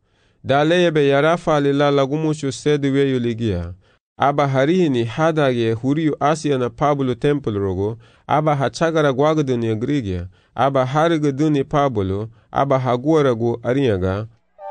[SPEAKER 1] Daleyebe yarafa lila lagumuchu sediweyu ligia. Aba harihini hadagye huriyu Asia na Pablo templo rogo. Aba hachagara gwagaduni agrigia. Aba harigaduni Pablo. Aba haguaragu arinyaga.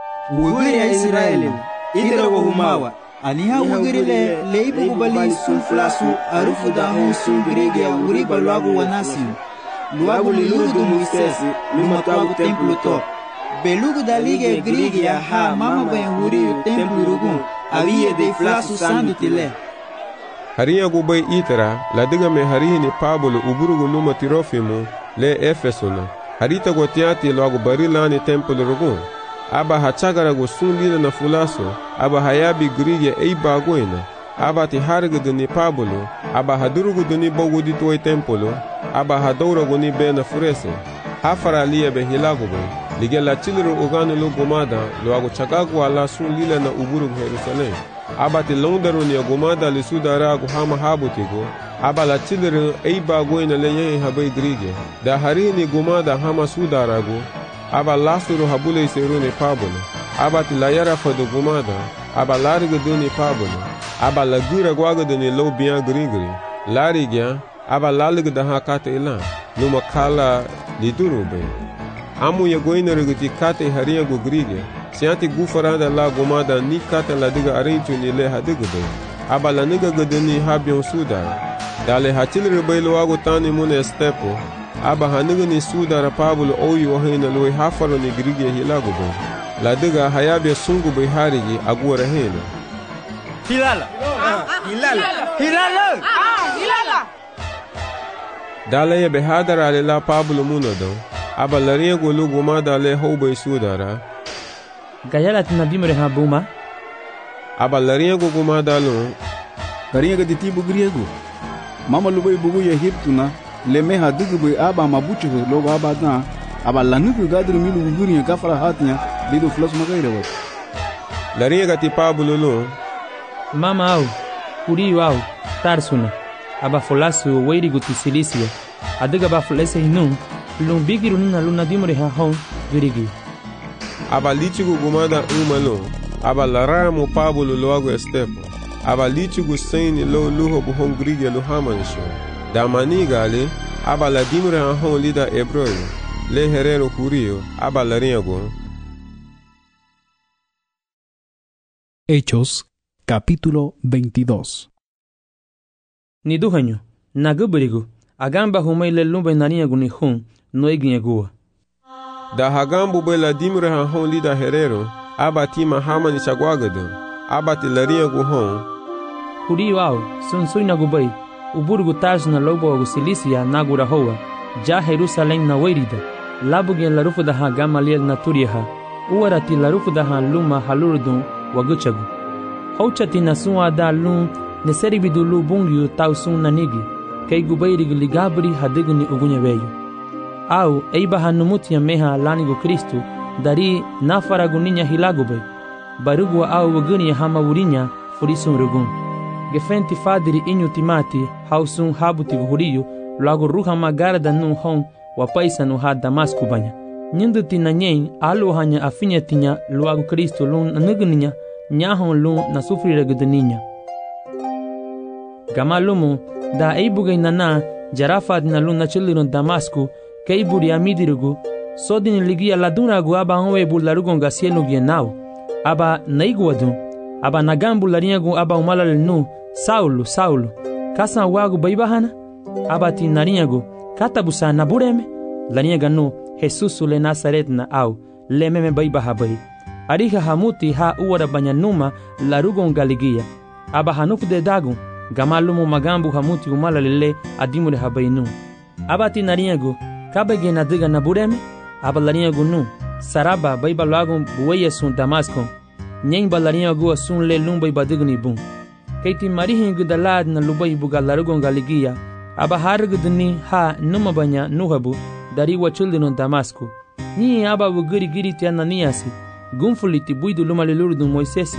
[SPEAKER 14] Uguri ya Israeli, idra go humawa. Aniha uguri leibu kubali sunflasu arufu da hon sungurige uguri balwagu wanasi. Luagu liludu muisesi, lumatwagu templo to. Belugu da lige grigia ha mama ben huriyu templo rugun. Aviye de flasu sandu tile.
[SPEAKER 1] Harinyagu bay itara, ladiga me harihini Pablo uburugu numa Tirofimu le Efesuna. Harita gotiati luagu barilani templo rugun. Aba hachagara go sunlila na fulaso, aba hayabi grigia eiba goina, aba ti hariguduni Pablo, aba haduruguduni bogudi tuwe tempolo, aba hadoura guni bena furese, hafara liya be hilagobe, lige la chiliru uganu lu gomada, lo ago chagagu ala sunlila na uburug Jerusalem, aba ti londaru ya gomada li sudara ago hama habutigo, aba la chiliru eiba goina le yehe habai grigia, da harini gomada hama sudara go, aba lasuru habule seruni Pablo, aba tilayara fadu gumada, aba lariguduni Pablo, aba lagura gwagaduni lo biyan grigri, larigya, aba laligda hakate ilan, numa kala lidurube. Amu ya goina rigiti kate hariya go grigya, siyanti gufaranda la gumada ni kate ladiga arinchu ni le hadigube, aba laniga guduni habyon sudara, dale hachilri baylo wago tani mune stepo, aba haniga ni sudara Pablo oyu ohina lui hafaro ni grigia hilagobe. Ladiga hayabia sungu bai harigi aguara hena.
[SPEAKER 14] Hilala! Hilala! Hilala! Hilala!
[SPEAKER 1] Dala ya behadara alila Pablo munado. Aba laria gulu gumada le hobai sudara.
[SPEAKER 2] Gayala tinadimre ha buma.
[SPEAKER 1] Aba laria gumada lo.
[SPEAKER 9] Garinha ga ditibu griego. Mama lubai bugu ya hiptuna. Leme ha digube aba mabuche logo aba na aba lanuku gadru milu guriya kafara hatnya lido flas magaira wat
[SPEAKER 1] laringa gati Pablo lo
[SPEAKER 2] mama au uriu au tarsuna aba folasu weiri guti Silisia adiga ba folese hinu lum bigiru nina luna dimore ha hon virigi
[SPEAKER 1] aba lichigu gumada umalo aba laramu Pablo loago estepo aba lichigu saini lo luho buhon grige lo hamanisho damani gale aba la dimre hon lida ebroyo le herero curio aba la riego.
[SPEAKER 3] Hechos capítulo 22.
[SPEAKER 2] Ni duhanyo naguberigo agamba humai le lumba nariego ni hon no egiegua
[SPEAKER 1] da hagambu be la dimre hon lida herero aba tima hamani chagwagado aba ti la riego hon
[SPEAKER 2] curio au sun nagubai uburgu taj na lobo Silisia nagura hoa ja Jerusalem na weirida labugen la rufu da ha Gamaliel na turiha uarati la rufu da ha luma halurdun waguchagu hauchati na suwa da lun ne seribidu lu bungyu tausun na nigi kay gubayrig ligabri hadigni ugunya veyo au eiba hanumutia meha lanigo Kristu dari nafaragunya hilagube barugwa au waguni hama wurinya furisun rugun gefenti fadiri inyu timati hausun habuti huriyo lago ruha magara da nun hon wa paisa no ha Damasku banya nyindu tina nyen alu hanya afinya tinya luago Kristo lun nugninya nyahon lun na sufri regdeninya gamalumu da eibuga nana jarafa dina lun na chilirun Damasku keiburi amidirugu sodin ligia laduna gu aba onwe bularugon gasienu gienau aba naiguadun aba nagambu larinyagu aba umalal nu Saulo kasan wagu baibahana abati narinyagu katabusa nabureme larinyaga nu Jesus le Nazaret na au lememe baibaha bai ariha hamuti ha uwara banyanuma larugon galigia aba hanufu de dagun gamalumu magambu hamuti umala lele adimure habainu abati narinyagu kabege nadiga nabureme aba larinyagu nu saraba baibalagun buweye sun Damasco nyen balarinyagu sun le lumbai badigni bun keiti marihingu dalad na lubai buga larugon galigia aba hargudni ha numa banya nuhabu dari wachuldinon Damasku ni aba wugiri giri ti Ananiasi gumfuliti buidu lumalilurdu Moisesi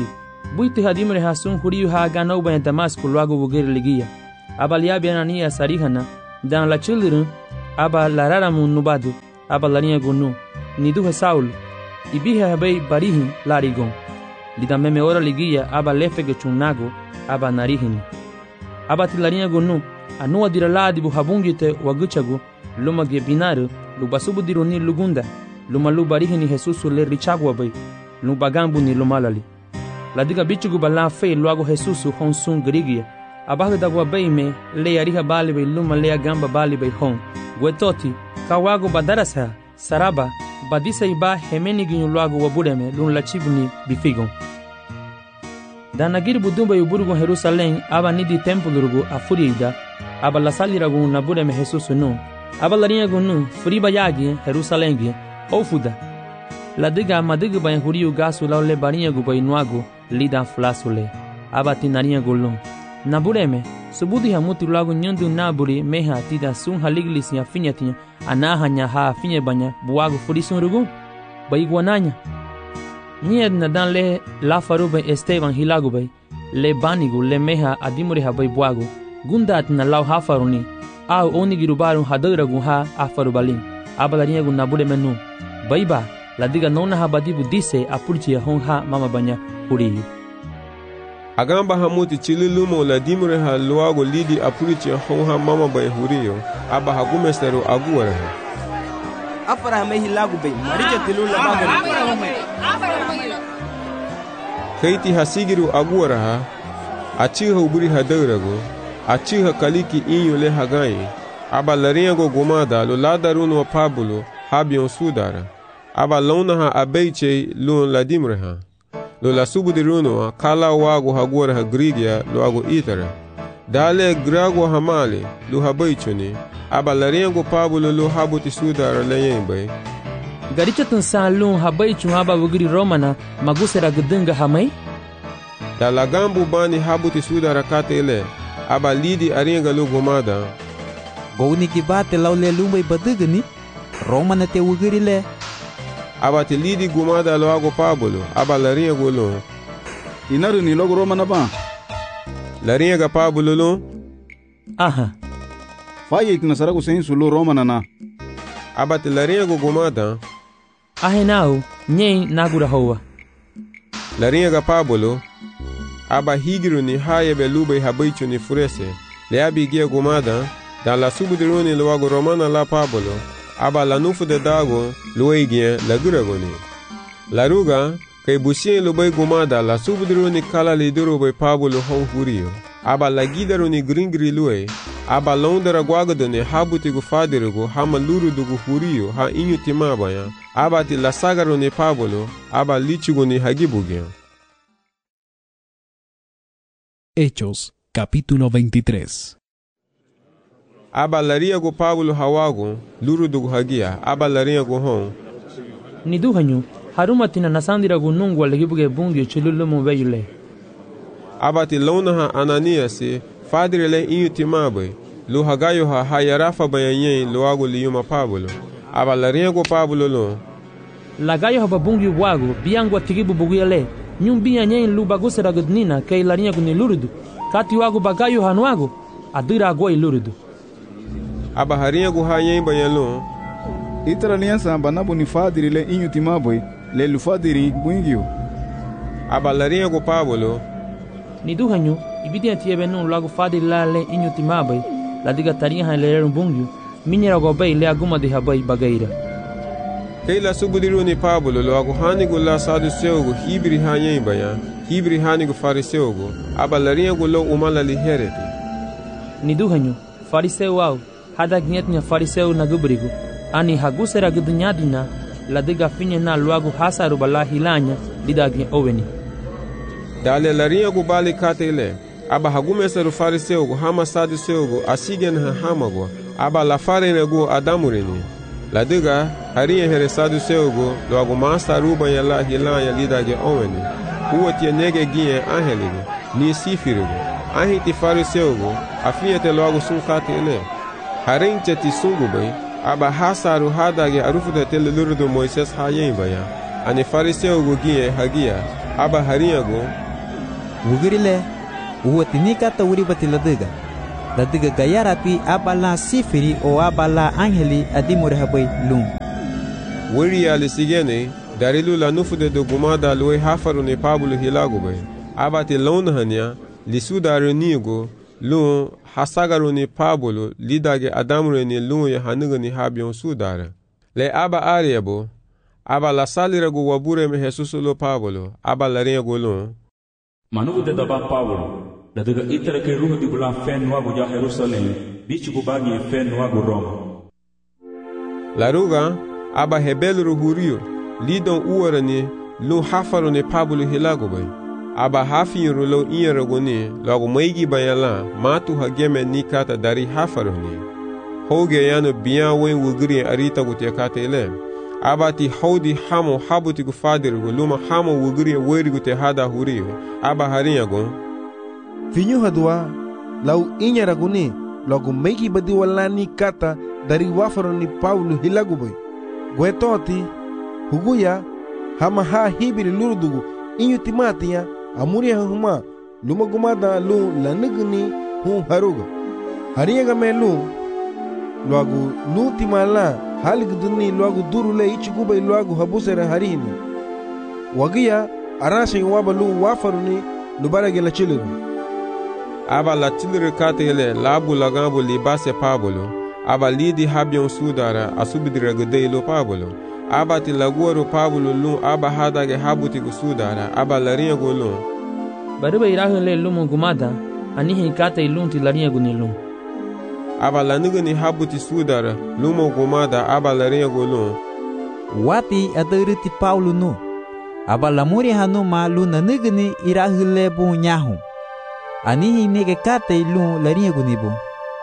[SPEAKER 2] buiti hadimre hasun huriu ha ganau ban Damasco logo buger ligia. Aba liabi Anania sarihana dan la children aba lararamu nubadu aba larinha gunu nidu Saul ibiha bay barihin larigon. Lida meme ora ligia aba lefege chunago aba narihini. Aba tilarinha gunu anua diraladi bu habungite waguchagu luma ge binaru lubasubu dironi lugunda luma lubarihini Jesus le richagwa bay lubagambu ni lumalali. Ladiga bichugu bala fe logo Jesus honsun grigia abaga dagwa bay me le ariha bali bay luma le gamba bali bay hon gwetoti kawago badarasa saraba badisa iba hemeni ginyu logo wabureme lun lachibuni bifigon. Danagir budumba yuburgo Jerusalem aba nidi templo rugo afurida aba la salirago nabureme Jesus no aba larinha gunu furiba yagi Jerusalem gi ofuda ladiga madiga bay huriu gasu laule barinha go bay nuago lida flasule aba tinarinha golon nabureme subudi hamuti logo nyandu naburi meha tida sun haliglis ya finyatinha anahanya ha finye banya buago furisun rugo bay guananya Nied na dan le la faruba Esteban hilago bay le banigo le meha adimuri ha bay buago gundat na lau ha faruni au onigirubaru hadaragu ha afarubalin abalarinha gu nabude menu baiba ladiga nona ha badibu dise apurchi hon ha mama banya huriyu
[SPEAKER 1] agamba hamuti chililumo la dimure ha luago lidi apurchi hon ha mama bay huriyu aba hagumesteru aguwara
[SPEAKER 14] afara me hilago bay marija tilula bagari
[SPEAKER 1] Keiti hasigiru aguwara ha achiha uburi hadaragu achiha kaliki inyo le hagai aba larinha go gomada lo ladarun wa pabulo habion sudara aba lona ha abeiche lo ladimre ha lo la subudiruno kala wago hagora ha grigia lo ago itara dale grago hamale lo habeichoni aba larinha go pabulo lo habuti sudara leyembe
[SPEAKER 2] garicha tansalun habeichu aba wugiri romana magusera gdunga hamai
[SPEAKER 1] da lagambu bani habuti sudara katele aba lidi aringa lo gomada
[SPEAKER 16] goni kibate laule lumbai badugani romana te wugiri le
[SPEAKER 1] aba te lidi gomada lo ago pabulo aba laringa golo
[SPEAKER 9] inaru ni logo romana ba
[SPEAKER 1] laringa ga pabulo lo
[SPEAKER 2] aha
[SPEAKER 9] faye itinasara ko sensu lo romana na
[SPEAKER 1] aba te laringa go gomada
[SPEAKER 2] ahenau nyei nagura hoa
[SPEAKER 1] laringa ga pabulo aba higiru ni haye belubai habaichu ni furese le abigia gomada da la subudiruni lo wago romana la pabulo aba la nufu de dago lo igien la guragoni la ruga kai busien lo bai gomada la subudiruni kala le duro bai pabulo hon hurio aba la gidaruni gringri lue aba londera gwagadone habuti gu fadirugo hama luru dugu hurio ha inyu timabaya aba ti la sagaruni pabulo aba lichuguni hagibugia.
[SPEAKER 3] Hechos, capítulo 23.
[SPEAKER 1] Aba laria go Pablo hawago, luru dugu hagia, aba laria go hon.
[SPEAKER 2] Niduhanyu, harumatina nasandira gu nungwa legibuge bungi chilulumu veyule.
[SPEAKER 1] Aba ti lona ha Ananiasi, fadirele inyu timabe, lu hagayo ha hayarafa bayanyen luago liyuma Pablo. Aba laria go Pablo lo.
[SPEAKER 2] Lagayo ha babungi wago, biangwa tigibu buguyale. Nyumbia nyen lu bagusera gudnina kay larinha kuni lurudu kati wago bagayo hanuago adira agoi lurudu
[SPEAKER 1] aba harinha gu hayen bayalo
[SPEAKER 9] itara liansa banabu ni fadiri le inyu timaboy le lu fadiri buingio
[SPEAKER 1] aba larinha gu Pablo
[SPEAKER 2] ni duhanyu ibidia tiebe no lago fadiri la le inyu timaboy la diga tarinha le bungio minyera go bay le aguma de habay bagaira
[SPEAKER 1] Keila subudiruni Pablo lo ago hanigu la saduceugo hibri hanyen baya hibri hanigu fariseugo aba larinha gu lo umala li hereti
[SPEAKER 2] ni duhanyu fariseu au hada gnyetnya fariseu na gubrigo ani hagusera gudnyadina la diga finye na luago hasaru bala hilanya didagi oveni
[SPEAKER 1] dale larinha gu bali katele aba hagumeseru fariseugo hama saduceugo asigen ha hamago aba la farene gu adamurini la diga harinha here saduceugo lo ago masa ruba yala hilanya lidage oveni uotie nege gie angelige ni sifirigo ahiti fariseugo afiete lo ago sunkatele harinche ti sungubay aba hasaru hadage arufuda tele lurudo Moises hayen baya ani fariseugo gie hagia aba harinha go
[SPEAKER 16] wugirile uwatini kata wuri bati ladiga gayarati abala sifiri o abala angeli adimore habai lum
[SPEAKER 1] wuri ya lisigene darilu la nufude do gumada loe hafaru ne pabulu hilagube abati launhania lisudaru nigo lu hasagaru ne pabulu lidage adamure ne lu ya hanuga ni habion sudara le aba ariabo aba la salira go wabure me Jesusulo pabulu aba la rego lu
[SPEAKER 10] manugo de daba pabulu da daga itara ke ruhu di bulan fen wago ja Jerusalem bichi go bagi fen wago Roma
[SPEAKER 1] laruga aba hebelu hurio lidon uwarani lu hafaru ne pabulu hilagube aba hafin rulo inyaragoni lago maigi bayala matu hageme nikata dari hafaru ni hoge yano biya wen wugri arita gute katele abati haudi hamo habuti gu fadir gu luma hamo wugri weri gute hada hurio aba hariya go
[SPEAKER 7] finyu hadwa lau inyaragoni lago maigi badi wala nikata dari wafaru ni pabulu hilagube gwetoti huguya hama ha hibiri lurudugu inyu timatiya amuri huma luma gumada lu lanigni hu haruga hariyaga me lu luagu lu timala haligduni luagu durule ichiguba luagu habusere harini wagiya arashin waba lu wafaruni lubarage la chiliru aba la chiliru katele labu lagambo libase pabolo aba lidi habion sudara asubidira gdeilo pabolo abati laguaro pablo lu aba hadage habuti gusudara aba laria golo
[SPEAKER 2] bariba irahele lumo gumada anihi kata ilunti laria gunilum
[SPEAKER 1] aba lanugani habuti sudara lumo gumada aba laria golo
[SPEAKER 16] wati adariti Paulo no aba lamuri hanu ma lu nanugani irahele bu nyahu anihi nege kata ilun laria gunibu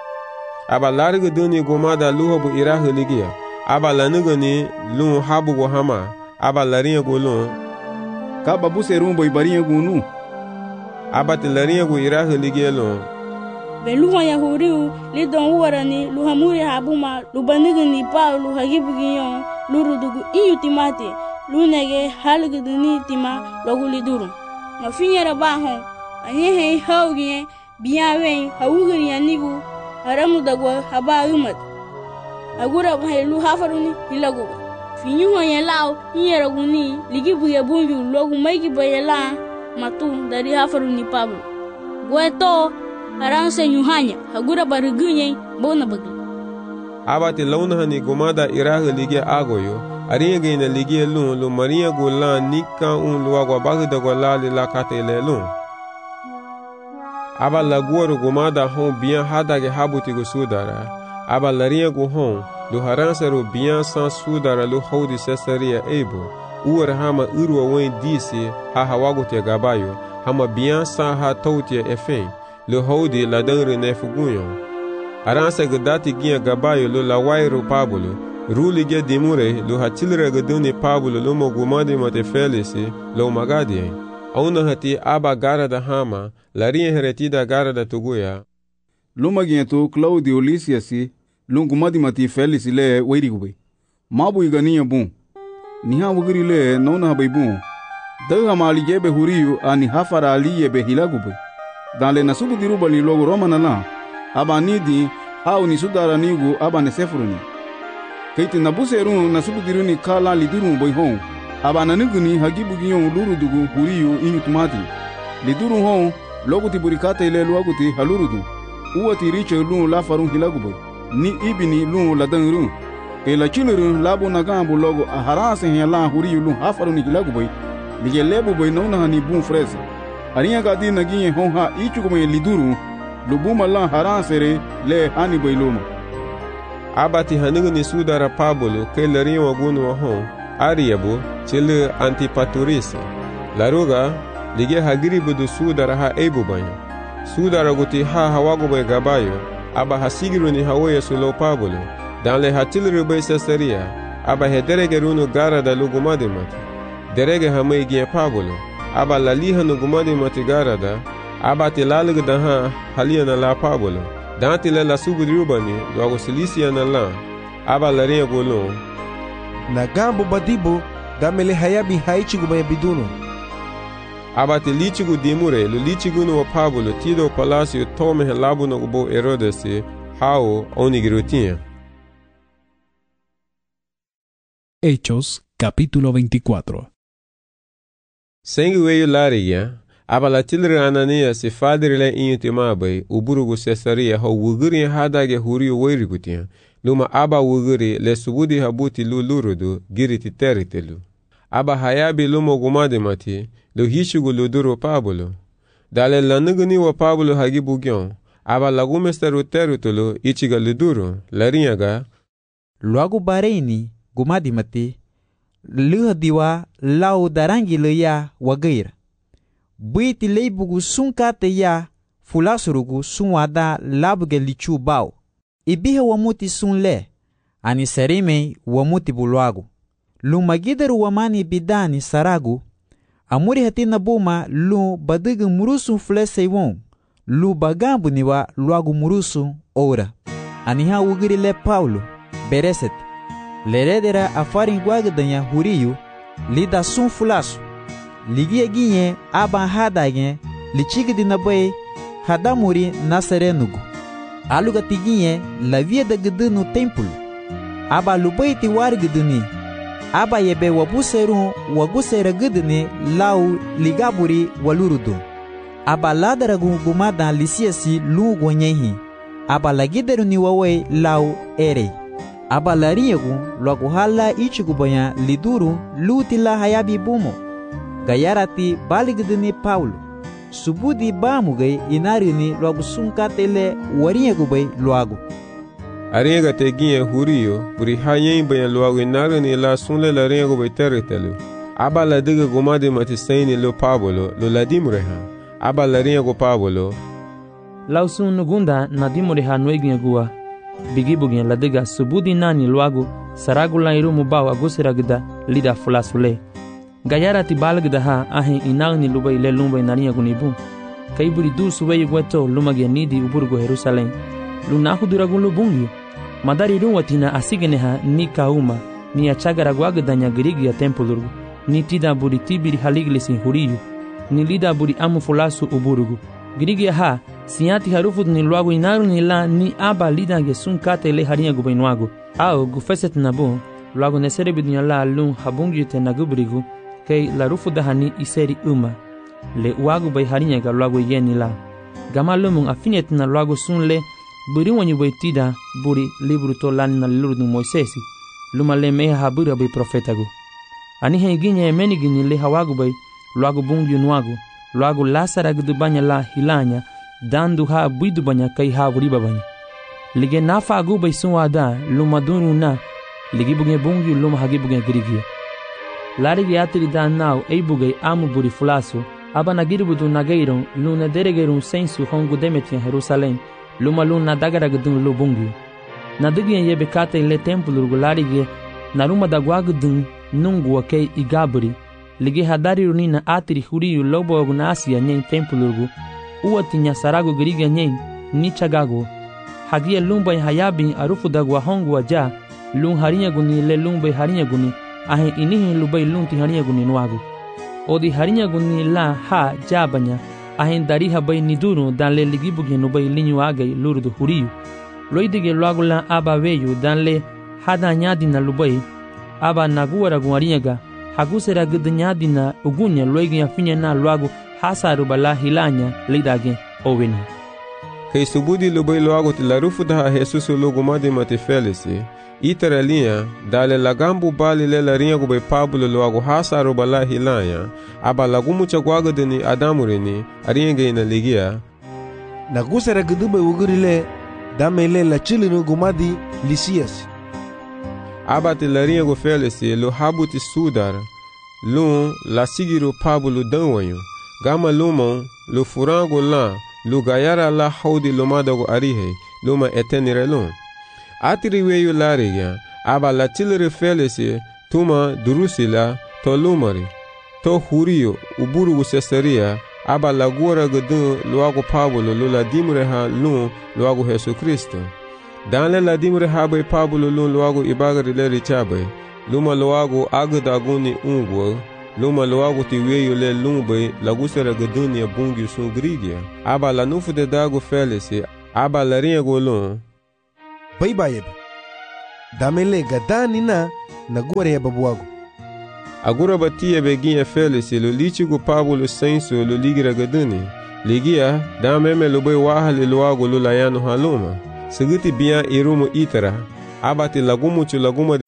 [SPEAKER 1] aba larga duni gumada luhobu iraheligia aba lanugani lu habu go hama aba laria golo
[SPEAKER 9] ka babu serumbo ibaria gunu
[SPEAKER 1] aba tilaria go iraheligia lo
[SPEAKER 17] beluwa yahuriu lidon warani luhamuri habuma lubanugani Paulo hagibugiyo lurudugu iyutimati lunege halguduni tima loguliduru mafinyera baho anyehe haugie biyawe hawugari yanigu haramu dagwa haba umat agura bahelu hafaruni hilago finyuwa yelao nyeraguni ligibuye bunju logu maigi bayela matu dari hafaruni Pablo gweto aranse nyuhanya agura barugunye bona bagi
[SPEAKER 1] abati launahani gumada iraga lige agoyo ariege ina lige lu maria gola nika un luago bagda gola la katele lu aba laguaro gumada hon bien hadage habuti go sudara aba laria go hon lu haransero bien sans sudara lu hodi Cesaria ebo uar hama urwa wen disi ha hawago te gabayo hama bien sans ha tautia efen lu hodi la dangre nefugunyo aranse gdati gia gabayo lu la wairo Pablo ruli ge dimure lu hatilre gduni Pablo lu mo gumade mate felisi lu magadie auna hati aba garada hama laria heretida garada tuguya
[SPEAKER 9] lumagiento Claudio Lysiasi lungumadi mati Felix le weirigube mabu igania bun niha wugiri le nona baibun daga maligebe huriyu ani hafara aliyebe hilagube dale nasubu diruba ni logo romana la aba nidi au ni sudara nigu aba ne sefruni kaiti nabuseru nasubu diruni kala liduru boyhon aba nanuguni hagibugiyon lurudugu huriyu inyutumati liduru hon logo tiburikata ile luaguti halurudu uwati riche lu la farun hilagube ni ibini lu la danru ke la chiluru labu nagambu logo aharase hela huriyu lu hafarun hilagube lige lebu boy nona hani bun frese ariya gadi nagiye hon ha ichukume liduru lubuma la harasere le hani boy luma
[SPEAKER 1] abati hanuguni sudara Pablo ke laria wagunu hon ariabo chile Antipatris laruga lige hagiribu du sudara ha ebubanyo sudara guti ha hawago be gabayo aba hasigiru ni hawoye sulo Pablo dan le hatilru be Cesaria aba hederege runu gara da lugumade mati derege hamay gi Pablo aba laliha no gumade mati gara da aba tilaluga da ha haliana la Pablo dan tile la subudrubani do Silisia na la aba laria golo
[SPEAKER 7] na gambo badibo gamele hayabi haichi gumaya biduno
[SPEAKER 1] aba te lichigu dimure lu lichigu no Pablo tido palacio tome labu no bo Herodes hao onigirutia.
[SPEAKER 3] Hechos capítulo 24.
[SPEAKER 1] Sengi weyu lariya aba la tilre Anania se fadrile inyutimabai uburugu Cesaria ho wuguri hadage huriyo weirigutia luma aba wuguri le subudi habuti lurudu giriti teritelu. Aba hayabi lumo gumadimati lu hishugu luduro Pablo. Dale lanuguni wa Pablo hagibu gyon aba lagumesteru teritulu ichiga luduro larinyaga
[SPEAKER 16] luagu bareini gumadimati luhadiwa lau darangi leya wagair buiti leibugu sunkate ya fulasurugu sunwada labuge lichu bau ibihe wamuti sunle ani serime wamuti buluagu lumagideru wamani bidani saragu amuri hatina buma lu badigu murusu fleseiwon lu bagambu niwa luagu murusu ora aniha wugiri le Paulo bereset leredera afarin gwagdanya huriyu lida sun fulasu ligie ginye aba hadage lichigdi nabai hadamuri naserenugu aluga tiginye la via de gdunu templo aba lubaiti wargduni aba yebe wabuseru wagusera gduni lau ligaburi walurudu aba ladaragu gumada lisiasi lugo nyehi aba lagideru ni wawe lau ere aba lariegu logo hala ichigubanya liduru lutila hayabi bumo gayarati baligdini Paulo subudi bamugai inarini logo sunkatele wariegubay loago
[SPEAKER 1] ariega teginye huriyo buri hayen banya loago inarini la sunle la riegubay teritelu aba la diga gumadi matisaini lo Pablo lo ladimreha aba la riego Pablo
[SPEAKER 2] lausun nugunda nadimreha noeginegua bigibugin ladiga subudi nani luagu saragula irumu bawa gusiragda lida fulasule gayarati balgda ha ahin inagni lubai le lumbai naniya gunibu kaiburi du subai gweto lumage nidi uburgo Jerusalem lunahu duragun lubungi madari ruwatina asigeneha ni kauma ni achagara gwagdanya grigia tempulurgu ni tida buri tibiri haliglisi huriyu ni lida buri amu fulasu uburgu grigia ha siati harufut ni luagu inaru ni la ni aba lida ge sunkate le haringa gubainwagu au gufeset nabu luagu nesere bidunya la lun habungi te nagubrigu kei la rufu dahani iseri le uagu bay haringa ga luagu yeni la gama lumun afinet na luagu sunle buri wanyu bay tida buri libru to lan na lurdu Moisesi luma le meha habura bay profetagu ani he ginye meni gini le hawagu bay luagu bungi nuagu luagu lasara gdubanya la hilanya dandu ha buidu banya kai ha wuriba banya lige nafa agu bay sunwada luma dunu na ligi buge bungi luma hagi buge grigia larigi atiri dan nau ei buge amu buri fulasu aba nagirbudu nageiron luna deregerun sensu hongu demetia Jerusalem luma luna dagara gdun lu bungi nadigien yebe kate le templu larigi naruma dagwagdun nungu wakei igabri lige hadari runina atiri huriyu lobo asia nyen templu uwatinya sarago griga nyen ni chagago hagia lumba hayabi arufu dagwa hongu aja lun harinya guni le lumba harinya guni ahe inihi lubai lunti harinya guni nuago odi harinya guni la ha jabanya ahe dari habai niduru dan le ligibuge nubai linyu agai lurdu huriyu loidige luago la aba veyu dan le hada nyadina lubai aba naguara guarinyaga hagusera gdnyadina ugunya loigi afinya na luago hasaru bala hilanya lidage oweni
[SPEAKER 1] kei subudi lubai luago tilarufu daha Jesus lugumadi mati felisi iteralia dale lagambu bali le larinha gube Pablo luago hasaru bala hilanya aba lagumu chagwaga deni adamurini arienge ina ligia
[SPEAKER 7] nagusera gdube ugurile damele la chilinu gumadi Lisias
[SPEAKER 1] aba tilarinha go felisi lo habuti sudar lu la sigiru Pablo danwanyo gama lumon lu furango la lu gayara la haudi lumadago arihe luma etenire lum atiri weyu lariga aba la tilere felisi tuma durusila to lumari to huriyo uburugu Cesaria aba la gora gdun luago Pablo lu la dimre ha lum luago Jesu Kristo dan la dimre ha bay Pablo lum luago ibagari le richabe luma luago agdaguni ungwo luma loago ti weyo le lumbe lagusera gadunia bungi sun grigia aba la nufu de dago felisi aba la rinha golon
[SPEAKER 7] bai bayeb damele gadani na gore ya babuago
[SPEAKER 1] agura batia beginha felisi lo lichigo Pablo senso lo ligira gaduni ligia dameme lo bai wahale loago lo layano haluma seguti bia irumo itara abati lagumo chu laguma.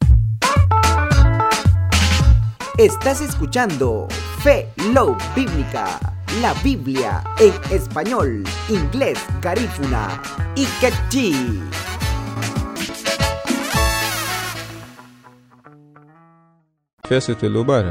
[SPEAKER 18] Estás escuchando Fe Love Bíblica, la Biblia en español, inglés, garífuna y quechí.
[SPEAKER 1] Festa te lubara.